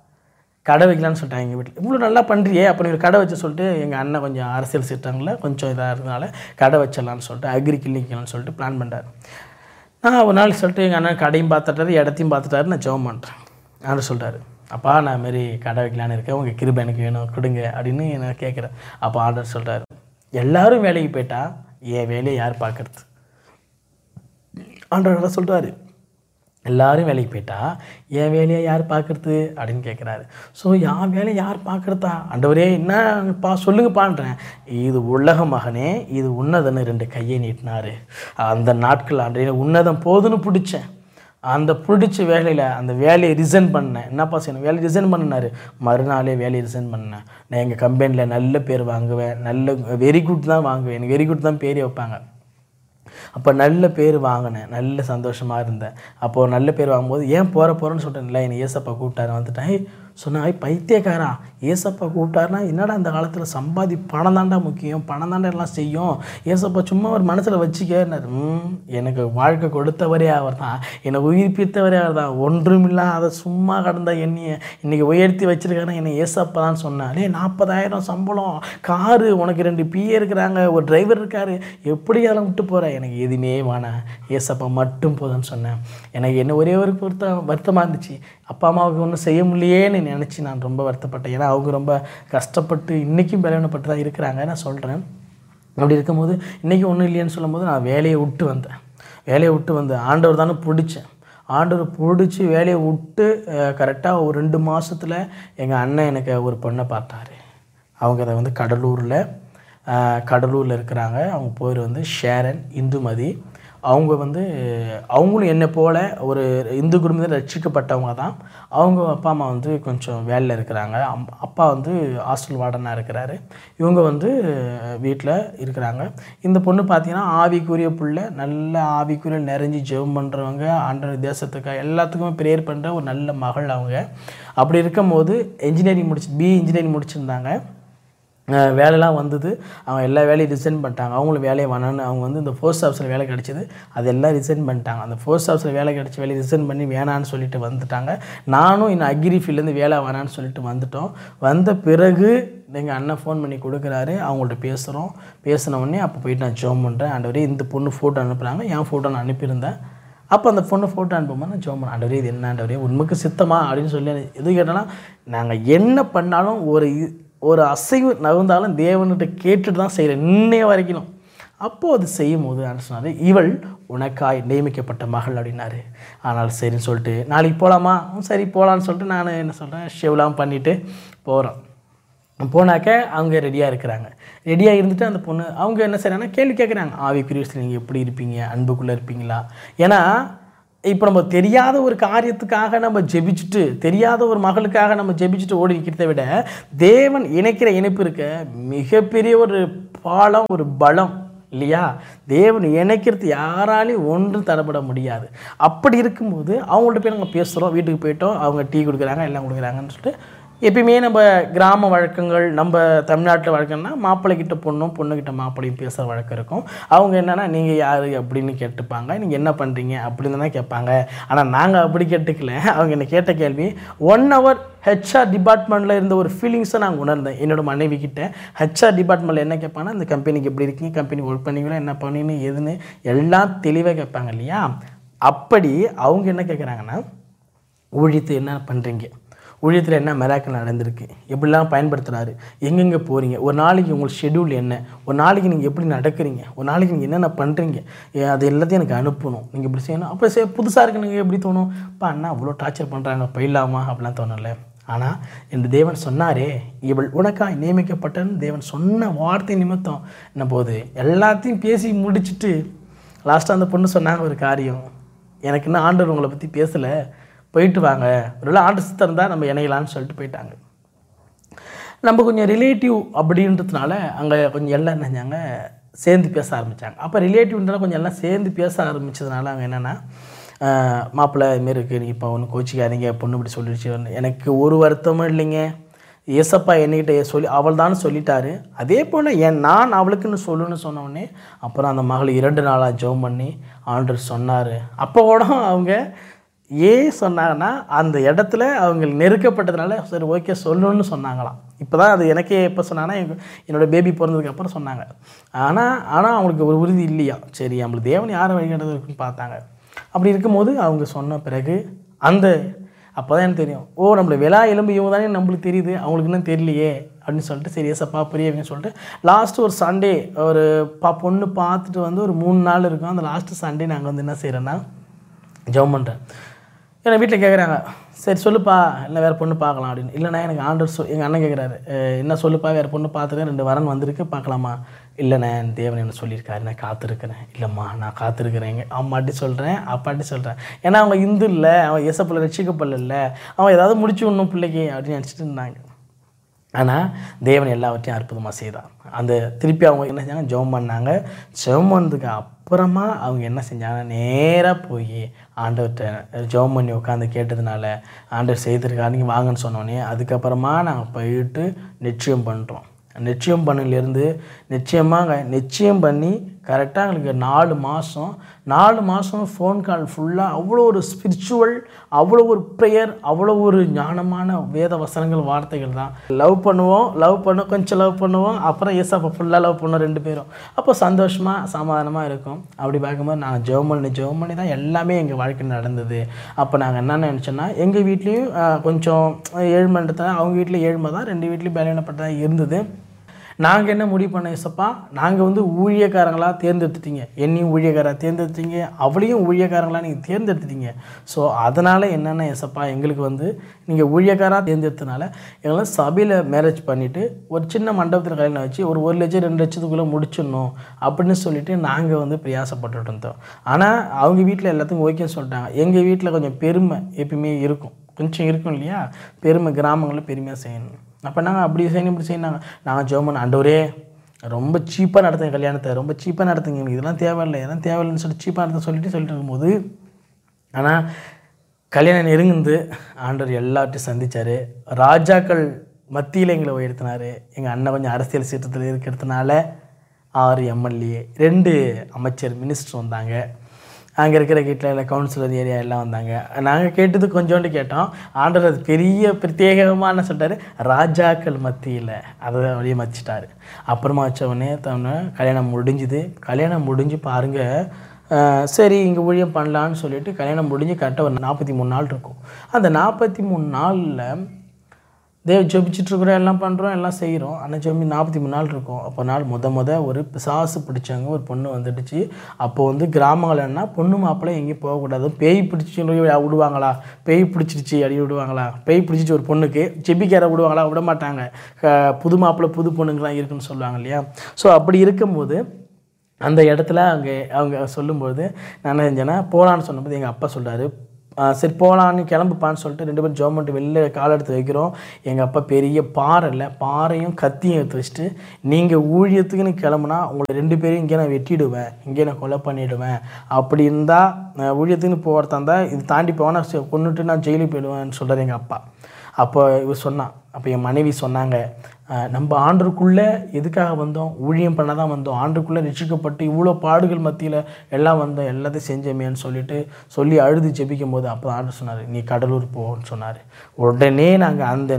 கடை வைக்கலான்னு சொல்லிட்டாங்க எங்கள் வீட்டில், இவ்வளோ நல்லா பண்ணுறியே அப்போ நீங்கள் கடை வச்சு சொல்லிட்டு எங்கள் அண்ணன் கொஞ்சம் அரசியல் சீட்டாங்கள கொஞ்சம் இதாக இருந்தனால கடை வச்சிடலான்னு சொல்லிட்டு அக்ரி கிளினிக்கலான்னு சொல்லிட்டு பிளான் பண்ணுறாரு. நான் ஒரு நாள் சொல்லிட்டு எங்கள் அண்ணன் கடையும் பார்த்துட்டாரு, இடத்தையும் பார்த்துட்டாரு, நான் ஜெபம் பண்ணுறேன். ஆண்டவர் சொல்கிறாரு, அப்பா நான் மாரி கடை வைக்கலான்னு இருக்கேன், உங்கள் கிருபை எனக்கு வேணும் கொடுங்க அப்படின்னு நான் கேட்குறேன். அப்போ ஆண்டவர் சொல்கிறார், எல்லோரும் வேலைக்கு போயிட்டா என் வேலையை யார் பார்க்குறது? ஆண்டவர் சொல்கிறாரு, எல்லாரும் வேலைக்கு போயிட்டா என் வேலையை யார் பார்க்குறது அப்படின்னு கேட்குறாரு. ஸோ என் வேலையை யார் பார்க்குறதா ஆண்டவரே, என்னப்பா சொல்லுங்கப்பான்றேன். இது உலக மகனே, இது உன்னதன்னு 2 கையை நீட்டினார். அந்த நாட்கள் ஆண்டவரே உன்னதம் போதுன்னு பிடிச்சேன். அந்த பிடிச்ச வேலையில் அந்த வேலையை ரிசைன் பண்ணேன். என்னப்பா செய்யணும், வேலையை ரிசைன் பண்ணினார். மறுநாளே வேலையை ரிசைன் பண்ணேன். நான் எங்கள் கம்பெனியில் நல்ல பேர் வாங்குவேன், நல்ல வெரி குட் தான் வாங்குவேன், எனக்கு வெரி குட் தான் பேரே வைப்பாங்க. அப்போ நல்ல பேர் வாங்கினேன், நல்ல சந்தோஷமாக இருந்தேன். அப்போது நல்ல பேர் வாங்கும்போது ஏன் போகிறேன்னு சொல்லிட்டேன். இல்லை, என்னை ஏசப்பா கூப்பிட்டாரு வந்துட்டேன். சொன்னேன், பைத்தியக்காரா, ஏசப்பா கூப்பிட்டாருனா என்னடா இந்த காலத்தில் சம்பாதி பணம் தாண்டா முக்கியம், பணம் தாண்டா எல்லாம் செய்யும், ஏசப்பா சும்மா ஒரு மனசில் வச்சுக்கேன்னாரு. எனக்கு வாழ்க்கை கொடுத்தவரே அவர் தான், என்னை உயிர்ப்பித்தவரே அவர் தான். ஒன்றுமில்லா அதை சும்மா கடந்த என்னையை இன்றைக்கி உயர்த்தி வச்சுருக்காருன்னா என்னை ஏசப்பா தான் சொன்னேன். 40,000 சம்பளம், காரு, உனக்கு 2 பிஏ இருக்கிறாங்க, ஒரு டிரைவர் இருக்கார், எப்படி அதெல்லாம் விட்டு போகிறேன், எனக்கு எதுவுமே வேணாம், ஏசப்பா மட்டும் போதுன்னு சொன்னேன். எனக்கு என்ன ஒரே ஒரு வருத்தமாக இருந்துச்சு, அப்பா அம்மாவுக்கு ஒன்றும் செய்ய முடியேன்னு நினச்சி நான் ரொம்ப வருத்தப்பட்டேன். ஏன்னா அவங்க ரொம்ப கஷ்டப்பட்டு இன்றைக்கும் பலவீனப்பட்டு தான் இருக்கிறாங்க நான் சொல்கிறேன். அப்படி இருக்கும்போது இன்றைக்கி ஒன்றும் இல்லைன்னு சொல்லும்போது நான் வேலையை விட்டு வந்தேன். ஆண்டவர் தானே பிடிச்சேன். ஆண்டவர் பிடிச்சி வேலையை விட்டு கரெக்டாக ஒரு 2 மாதத்தில் எங்கள் அண்ணன் எனக்கு ஒரு பொண்ணை பார்த்தாரு. அவங்க அதை வந்து கடலூரில் இருக்கிறாங்க. அவங்க பேர் வந்து ஷேரன், இந்துமதி. அவங்க வந்து அவங்களும் என்னை போல் ஒரு இந்து குடும்பத்தில் ரட்சிக்கப்பட்டவங்க தான். அவங்க அப்பா அம்மா வந்து கொஞ்சம் வேலையில் இருக்கிறாங்க. அப்பா வந்து ஹாஸ்டல் வார்டனாக இருக்கிறாரு. இவங்க வந்து வீட்டில் இருக்கிறாங்க. இந்த பொண்ணு பார்த்திங்கன்னா ஆவிக்குரிய பிள்ளை, நல்ல ஆவிக்குரிய நிறைஞ்சி ஜெபம் பண்ணுறவங்க, ஆண்டவர் தேசத்துக்கு எல்லாத்துக்குமே ப்ரேயர் பண்ணுற ஒரு நல்ல மகள் அவங்க. அப்படி இருக்கும்போது பிஇ இன்ஜினியரிங் முடிச்சிருந்தாங்க. வேலைலாம் வந்தது. அவங்க எல்லா வேலையும் ரிசைன் பண்ணிட்டாங்க. அவங்களும் வேலையை வேணான்னு அவங்க வந்து இந்த போஸ்ட் ஆஃபீஸில் வேலை கிடச்சிது, அதெல்லாம் ரிசைன் பண்ணிட்டாங்க. அந்த போஸ்ட் ஆஃபீஸில் வேலை கிடச்சி வேலையை ரிசைன் பண்ணி வேணான்னு சொல்லிட்டு வந்துட்டாங்க. நானும் இன்னும் அக்ரி ஃபீல்ட்லேருந்து வேலை வேணான்னு சொல்லிட்டு வந்துட்டோம். வந்த பிறகு எங்கள் அண்ணன் ஃபோன் பண்ணி கொடுக்குறாரு. அவங்கள்ட்ட பேசின உடனே அப்போ போயிட்டு நான் ஜோம் பண்ணுறேன். ஆண்டவரே, இந்த பொண்ணு ஃபோட்டோ அனுப்புகிறாங்க, என் ஃபோட்டோ நான் அனுப்பியிருந்தேன். அப்போ அந்த பொண்ணு ஃபோட்டோ அனுப்பும்போது நான் ஜோம் பண்ணேன். ஆண்டவரே, இது என்ன ஆண்டவரே, உண்மைக்கு சித்தமா அப்படின்னு சொல்லி எது கேட்டாலும் நாங்கள் என்ன பண்ணாலும் ஒரு அசைவு நகர்ந்தாலும் தேவன்கிட்ட கேட்டுட்டு தான் செய்கிறேன் இன்னைய வரைக்கும். அப்போது அது செய்யும் போது நான் சொன்னார், இவள் உனக்காய் நியமிக்கப்பட்ட மகள் அப்படின்னாரு. ஆனால் சரின்னு சொல்லிட்டு நாளைக்கு போகலாமா, சரி போகலான்னு சொல்லிட்டு நான் என்ன சொல்கிறேன், ஷேவ்லாம் பண்ணிவிட்டு போகிறோம். போனாக்க அவங்க ரெடியாக இருக்கிறாங்க. ரெடியாக இருந்துட்டு அந்த பொண்ணு அவங்க என்ன செய்கிறாங்கன்னா கேள்வி கேட்குறாங்க, ஆவிக்குரிய விஷயத்தில் நீங்கள் எப்படி இருப்பீங்க, அன்புக்குள்ளே இருப்பீங்களா? ஏன்னா இப்போ நம்ம தெரியாத ஒரு காரியத்துக்காக நம்ம ஜெபிச்சுட்டு, தெரியாத ஒரு மகளுக்காக நம்ம ஜெபிச்சுட்டு ஓடி இருக்கிறத விட தேவன் இணைக்கிற இணைப்பு இருக்க மிகப்பெரிய ஒரு பாலம், ஒரு பலம் இல்லையா? தேவன் இணைக்கிறது யாராலையும் ஒன்றும் தடைப்பட முடியாது. அப்படி இருக்கும்போது அவங்கள்ட்ட போய் நாங்கள் பேசுகிறோம். வீட்டுக்கு போயிட்டோம், அவங்க டீ கொடுக்குறாங்க, எல்லாம் கொடுக்குறாங்கன்னு சொல்லிட்டு எப்பயுமே நம்ம கிராம வழக்கங்கள், நம்ம தமிழ்நாட்டில் வழக்கம்னா மாப்பிள்ளைக்கிட்ட பொண்ணுக்கிட்ட மாப்பிள்ளையும் பேசுகிற வழக்கம் இருக்கும். அவங்க என்னென்னா நீங்கள் யார் அப்படின்னு கேட்டுப்பாங்க, நீங்கள் என்ன பண்ணுறீங்க அப்படின்னு தான் கேட்பாங்க. ஆனால் நாங்கள் அப்படி கேட்டுக்கல. அவங்க என்னை கேட்ட கேள்வி 1 hour HR டிபார்ட்மெண்ட்டில் இருந்த ஒரு ஃபீலிங்ஸை நாங்கள் உணர்ந்தேன். என்னோடய மனைவி கிட்ட HR டிபார்ட்மெண்ட்டில் என்ன கேட்பாங்கன்னா, இந்த கம்பெனிக்கு எப்படி இருக்கீங்க, கம்பெனி ஒர்க் பண்ணிங்களா, என்ன பண்ணீங்கன்னு எதுன்னு எல்லாம் தெளிவாக கேட்பாங்க இல்லையா? அப்படி அவங்க என்ன கேட்குறாங்கன்னா, ஊழியத்தை என்ன பண்ணுறீங்க, ஊழியத்தில் என்ன மிராக்கிள் நடந்திருக்கு, எப்படிலாம் பயன்படுத்துகிறாரு, எங்கெங்கே போகிறீங்க, ஒரு நாளைக்கு உங்களுக்கு ஷெட்யூல் என்ன, ஒரு நாளைக்கு நீங்கள் எப்படி நடக்கிறீங்க, ஒரு நாளைக்கு நீங்கள் என்னென்ன பண்ணுறீங்க, அது எல்லாத்தையும் எனக்கு அனுப்பணும், நீங்கள் இப்படி செய்யணும். அப்போ புதுசாக இருக்கு, நீங்கள் எப்படி தோணும், இப்போ அண்ணா அவ்வளோ டார்ச்சர் பண்ணுறாங்க, போயிடலாமா அப்படிலாம் தோணலை. ஆனால் இந்த தேவன் சொன்னாரே, இவள் உனக்காக நியமிக்கப்பட்டன்னு தேவன் சொன்ன வார்த்தை நிமித்தம் என்ன போது எல்லாத்தையும் பேசி முடிச்சுட்டு லாஸ்ட்டாக அந்த பொண்ணு சொன்னாங்க ஒரு காரியம், எனக்கு இன்னும் ஆண்டவர் உங்களை பற்றி பேசலை, போயிட்டு வாங்க, ஒரு ஆண்டு சித்தம் இருந்தால் நம்ம இணையலான்னு சொல்லிட்டு போயிட்டாங்க. நம்ம கொஞ்சம் ரிலேட்டிவ் அப்படின்றதுனால அங்கே கொஞ்சம் எல்லாம் என்னஞ்சாங்க சேர்ந்து பேச ஆரம்பித்தாங்க. அப்போ ரிலேட்டிவ்ன்றனால கொஞ்சம் எல்லாம் சேர்ந்து பேச ஆரம்பித்ததுனால அவங்க என்னென்னா, மாப்பிள்ளை இதுமாரி இருக்குது, நீங்கள் இப்போ ஒன்று கோச்சிக்காதீங்க, பொண்ணு இப்படி சொல்லிடுச்சு. எனக்கு ஒரு வருத்தமும் இல்லைங்க, ஏசப்பா என்கிட்ட அவள் தான் சொல்லிட்டாரு. அதே போல் நான் அவளுக்குன்னு சொல்லணும்னு சொன்னோடனே அப்புறம் அந்த மகள் 2 நாளாக ஜெபம் பண்ணி ஆண்டவர் சொன்னார். அப்போ கூட அவங்க ஏன் சொன்னாங்கன்னா, அந்த இடத்துல அவங்க நெருக்கப்பட்டதுனால சரி ஓகே சொல்லணும்னு சொன்னாங்களாம். இப்போ தான் அது எனக்கே எப்போ சொன்னாங்கன்னா, என்னோடய பேபி பிறந்ததுக்கப்புறம் சொன்னாங்க. ஆனால் அவங்களுக்கு ஒரு உறுதி இல்லையா, சரி நம்மளுக்கு தேவன் யாரை வழிகாட்டுறது இருக்குன்னு பார்த்தாங்க. அப்படி இருக்கும்போது அவங்க சொன்ன பிறகு அப்போ தான் எனக்கு தெரியும், நம்மளை விழா எலும்பு இவங்க தானே நம்மளுக்கு தெரியுது, அவங்களுக்கு இன்னும் தெரியலையே அப்படின்னு சொல்லிட்டு சரி ஏசப்பா புரியவங்க சொல்லிட்டு லாஸ்ட்டு ஒரு சண்டே ஒரு பொண்ணு பார்த்துட்டு வந்து ஒரு 3 நாள் இருக்கும். அந்த லாஸ்ட்டு சண்டே நாங்கள் வந்து என்ன செய்கிறேன்னா ஜெபம் பண்ணுறேன். ஏன்னா வீட்டில் கேட்குறாங்க, சரி சொல்லுப்பா இல்லை வேறு பொண்ணு பார்க்கலாம் அப்படின்னு. இல்லைண்ணா எனக்கு ஆண்டவர் எங்கள் அண்ணன் கேட்குறாரு, என்ன சொல்லுப்பா வேறு பொண்ணு பார்த்துருக்கேன், 2 வரன் வந்திருக்கு பார்க்கலாமா? இல்லைண்ணே தேவன் என்ன சொல்லியிருக்காரு, நான் காத்திருக்கிறேன். இல்லைம்மா நான் காத்திருக்கிறேன், எங்கள் அம்மாட்டி சொல்கிறேன் அப்பாட்டி சொல்கிறேன். ஏன்னா அவங்க இந்து இல்லை, அவன் இயேசுப்பிள்ளை ரட்சிக்கப்படல, அவன் ஏதாவது முடிச்சு விடணும் பிள்ளைக்கு அப்படின்னு நினச்சிட்டு இருந்தாங்க. ஆனால் தேவன் எல்லாவற்றையும் அற்புதமாக செய்தான். அந்த திருப்பி அவங்க என்ன செஞ்சாங்க, ஜெபம் பண்ணாங்க. ஜெபம் பண்ணதுக்கு அப்புறமா அவங்க என்ன செஞ்சாங்க, நேராக போய் ஆண்டவர்கிட்ட ஜெபம் பண்ணி உட்காந்து கேட்டதுனால ஆண்டவர் செய்திருக்காரு, நீங்கள் வாங்கன்னு சொன்னோன்னே அதுக்கப்புறமா நாங்கள் போயிட்டு நிச்சயம் பண்ணுறோம். நிச்சயம் பண்ணிலேருந்து நிச்சயம் பண்ணி கரெக்டாக எங்களுக்கு 4 மாதம் ஃபோன் கால் ஃபுல்லாக அவ்வளோ ஒரு ஸ்பிரிச்சுவல், அவ்வளோ ஒரு ப்ரேயர், அவ்வளோ ஒரு ஞானமான வேத வசனங்கள் வார்த்தைகள் தான். கொஞ்சம் லவ் பண்ணுவோம், அப்புறம் ஏசப்பா ஃபுல்லாக லவ் பண்ணுவோம் 2 பேரும். அப்போ சந்தோஷமாக சமாதானமாக இருக்கும். அப்படி பார்க்கும்போது நாங்கள் ஜெபம் பண்ணி தான் எல்லாமே எங்கள் வாழ்க்கையில் நடந்தது. அப்போ நாங்கள் என்ன நினச்சோன்னா, எங்கள் வீட்லேயும் கொஞ்சம் ஏழ்மைன்றதுனால அவங்க வீட்டில் ஏழ்மை தான், 2 வீட்லேயும் பலவீனப்பட்டதாக இருந்தது. நாங்கள் என்ன முடிவு பண்ண, ஏசப்பா நாங்கள் ஊழியக்காரங்களாக தேர்ந்தெடுத்துட்டீங்க, என்னையும் ஊழியக்காராக தேர்ந்தெடுத்தீங்க, அவளையும் ஊழியக்காரங்களாக நீங்கள் தேர்ந்தெடுத்துட்டீங்க. ஸோ அதனால் என்னென்ன ஏசப்பா எங்களுக்கு நீங்கள் ஊழியக்காராக தேர்ந்தெடுத்தனால எங்களை சபையில் மேரேஜ் பண்ணிவிட்டு ஒரு சின்ன மண்டபத்தில் கல்யாணம் வச்சு ஒரு 1 லட்சம் 2 லட்சத்துக்குள்ளே முடிச்சிடணும் அப்படின்னு சொல்லிட்டு நாங்கள் பிரயாசப்பட்டுட்டு இருந்தோம். ஆனால் அவங்க வீட்டில் எல்லாத்துக்கும் ஓகேன்னு சொல்லிட்டாங்க. எங்கள் வீட்டில் கொஞ்சம் பெருமை எப்பயுமே இருக்கும், கொஞ்சம் இருக்கும் இல்லையா, பெருமை கிராமங்களில் பெருமையாக செய்யணும். அப்போ நாங்கள் அப்படி செய்யணும் இப்படி செய்யணும். நாங்கள் ஜெபம் பண்ண, ஆண்டவரே ரொம்ப சீப்பாக நடத்துங்க கல்யாணத்தை, ரொம்ப சீப்பாக நடத்துங்க, எனக்கு இதெல்லாம் தேவையில்லைன்னு சொல்லி சீப்பாக நடத்த சொல்லிட்டு இருக்கும்போது, ஆனால் கல்யாணம் நெருங்குந்து ஆண்டவர் எல்லாத்தையும் சந்தித்தார். ராஜாக்கள் மத்தியில் எங்களை உயர்த்தினார். எங்கள் அண்ணன் கொஞ்சம் அரசியல் சீற்றத்தில் இருக்கிறதுனால 6 MLA 2 அமைச்சர் மினிஸ்டர் வந்தாங்க. அங்கே இருக்கிற வீட்டில் கவுன்சிலர் ஏரியா எல்லாம் வந்தாங்க. நாங்கள் கேட்டது கொஞ்சோண்டு கேட்டோம். ஆண்டவர் அது பெரிய பிரத்யேகமான சொல்லிட்டாரு, ராஜாக்கள் மத்தியில் அதை வழியை மதிச்சிட்டாரு. அப்புறமா வச்சவொடனே கல்யாணம் முடிஞ்சு பாருங்கள், சரி இங்கே ஊழியம் பண்ணலான்னு சொல்லிட்டு கல்யாணம் முடிஞ்சு கரெக்டாக ஒரு 43 நாள் இருக்கும். அந்த 43 நாளில் ஜெபிச்சிட்ருக்குறோம், எல்லாம் பண்ணுறோம், எல்லாம் செய்கிறோம். ஆனால் 43 நாள் இருக்கும். அப்போ முத ஒரு பிசாசு பிடிச்சாங்க, ஒரு பொண்ணு வந்துடுச்சு. அப்போது கிராமங்கள் என்ன, பொண்ணு மாப்பிள்ளை எங்கேயும் போகக்கூடாது, பேய் பிடிச்சி விடுவாங்களா, பேய் பிடிச்சிருச்சு அடி விடுவாங்களா, பேய் பிடிச்சிச்சு ஒரு பொண்ணுக்கு ஜெபிக்கார விடுவாங்களா, விட மாட்டாங்க. புது மாப்பிள்ளை புது பொண்ணுங்களாம் இருக்குன்னு சொல்லுவாங்க இல்லையா. ஸோ அப்படி இருக்கும்போது அந்த இடத்துல அவங்க சொல்லும்போது நான் என்ன செஞ்சேன்னா, போகலான்னு சொன்னபோது எங்கள் அப்பா சொல்கிறாரு, சரி போகலான்னு கிளம்புப்பான்னு சொல்லிட்டு 2 பேரும் ஜெபம் பண்ணிட்டு வெளில கால் எடுத்து வைக்கிறோம். எங்கள் அப்பா பெரிய பாறையும் கத்தியும் எடுத்து வச்சுட்டு, நீங்கள் ஊழியத்துக்குன்னு கிளம்புனா உங்களை 2 பேரையும் இங்கே நான் வெட்டிடுவேன், இங்கே நான் கொலை பண்ணிவிடுவேன், அப்படி இருந்தால் ஊழியத்துக்குன்னு போகிறதா இருந்தால் இது தாண்டி போனால் கொண்டுட்டு நான் ஜெயிலுக்கு போயிடுவேன்னு சொல்கிறார் எங்கள் அப்பா. அப்போ இவர் சொன்னான். அப்போ என் மனைவி சொன்னாங்க, நம்ம ஆண்டருக்குள்ளே எதுக்காக வந்தோம், ஊழியம் பண்ண தான் வந்தோம், ஆண்டருக்குள்ளே ரட்சிக்கப்பட்டு இவ்வளோ பாடுகள் மத்தியில் எல்லாம் வந்தோம், எல்லாத்தையும் செஞ்சோமேன்னு சொல்லி அழுது ஜெபிக்கும் போது அப்போ ஆண்டர் சொன்னார், நீ கடலூர் போன்னு சொன்னார். உடனே நாங்கள் அந்த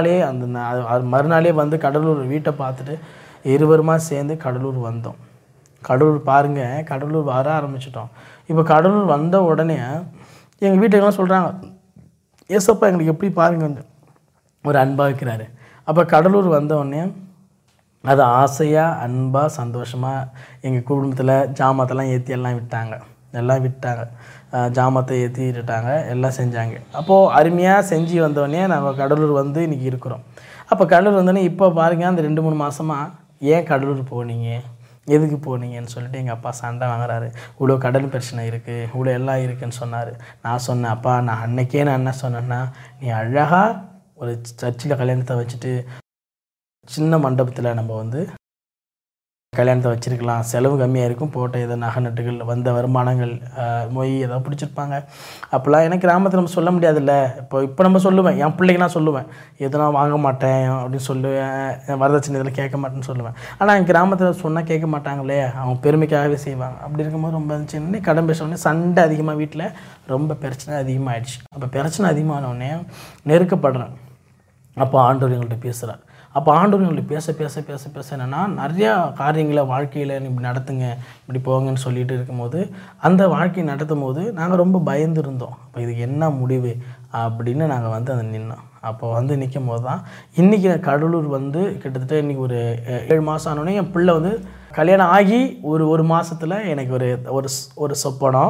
மறுநாளே கடலூர் வீட்டை பார்த்துட்டு இருவருமா சேர்ந்து கடலூர் வந்தோம். கடலூர் பாருங்கள், கடலூர் வர ஆரம்பிச்சிட்டோம். இப்போ கடலூர் வந்த உடனே எங்கள் வீட்டுக்கெல்லாம் சொல்கிறாங்க, ஏசப்பா எங்களுக்கு எப்படி பாருங்க ஒரு அன்பாக வைக்கிறாரு. அப்போ கடலூர் வந்தோடனே அது ஆசையாக அன்பாக சந்தோஷமாக எங்கள் குடும்பத்தில் ஜாமத்தெல்லாம் ஏற்றி எல்லாம் விட்டாங்க. ஜாமத்தை ஏற்றிட்டாங்க, எல்லாம் செஞ்சாங்க. அப்போது அருமையாக செஞ்சு வந்தோடனே நாங்கள் கடலூர் இன்றைக்கி இருக்கிறோம். அப்போ கடலூர் வந்தோடனே இப்போ பாருங்கள், அந்த 2-3 மாதமாக ஏன் கடலூர் போனீங்க, எதுக்கு போனீங்கன்னு சொல்லிட்டு எங்கள் அப்பா சண்டை வாங்குறாரு. இவ்வளோ கடல் பிரச்சனை இருக்குது, இவ்வளோ எல்லாம் இருக்குதுன்னு சொன்னார். நான் சொன்னேன், அப்பா நான் அன்னைக்கே நான் என்ன சொன்னேன்னா, நீ அழகாக ஒரு சர்ச்சில் கல்யாணத்தை வச்சுட்டு சின்ன மண்டபத்தில் நம்ம கல்யாணத்தை வச்சுருக்கலாம், செலவு கம்மியாக இருக்கும், போட்ட ஏதோ நகை நட்டுகள் வந்த வருமானங்கள் மொய் ஏதோ பிடிச்சிருப்பாங்க. அப்போல்லாம் எனக்கு கிராமத்தில் நம்ம சொல்ல முடியாதுல்ல. இப்போ நம்ம சொல்லுவேன், என் பிள்ளைக்கு நான் சொல்லுவேன், எதுனா வாங்க மாட்டேன் அப்படின்னு சொல்லுவேன், வரதட்சணை இதில் கேட்க மாட்டேன்னு சொல்லுவேன். ஆனால் என் கிராமத்தில் சொன்னால் கேட்க மாட்டாங்களே, அவங்க பெருமைக்காகவே செய்வாங்க. அப்படி இருக்கும்போது ரொம்ப சின்ன கடன் பேசணுன்னே சண்டை அதிகமாக, வீட்டில் ரொம்ப பிரச்சனை அதிகமாகிடுச்சு. அப்போ பிரச்சனை அதிகமானோடனே நெருக்கப்படுறேன். அப்போ ஆண்டவர் எங்கள்கிட்ட பேசுகிறார். அப்போ ஆண்டவர் எங்கள்கிட்ட பேச என்னென்னா, நிறையா காரியங்களை வாழ்க்கையில் இப்படி நடத்துங்க, இப்படி போங்கன்னு சொல்லிட்டு இருக்கும்போது அந்த வாழ்க்கையை நடத்தும் போது நாங்கள் ரொம்ப பயந்து இருந்தோம். அப்போ இதுக்கு என்ன முடிவு அப்படின்னு நாங்கள் அந்த நின்னோம். அப்போ நிற்கும் போது தான் இன்றைக்கி நான் கடலூர் கிட்டத்தட்ட இன்றைக்கி ஒரு 7 மாதம் ஆனோடனே என் பிள்ளை கல்யாணம் ஆகி ஒரு மாதத்தில் எனக்கு ஒரு சொப்பனம்.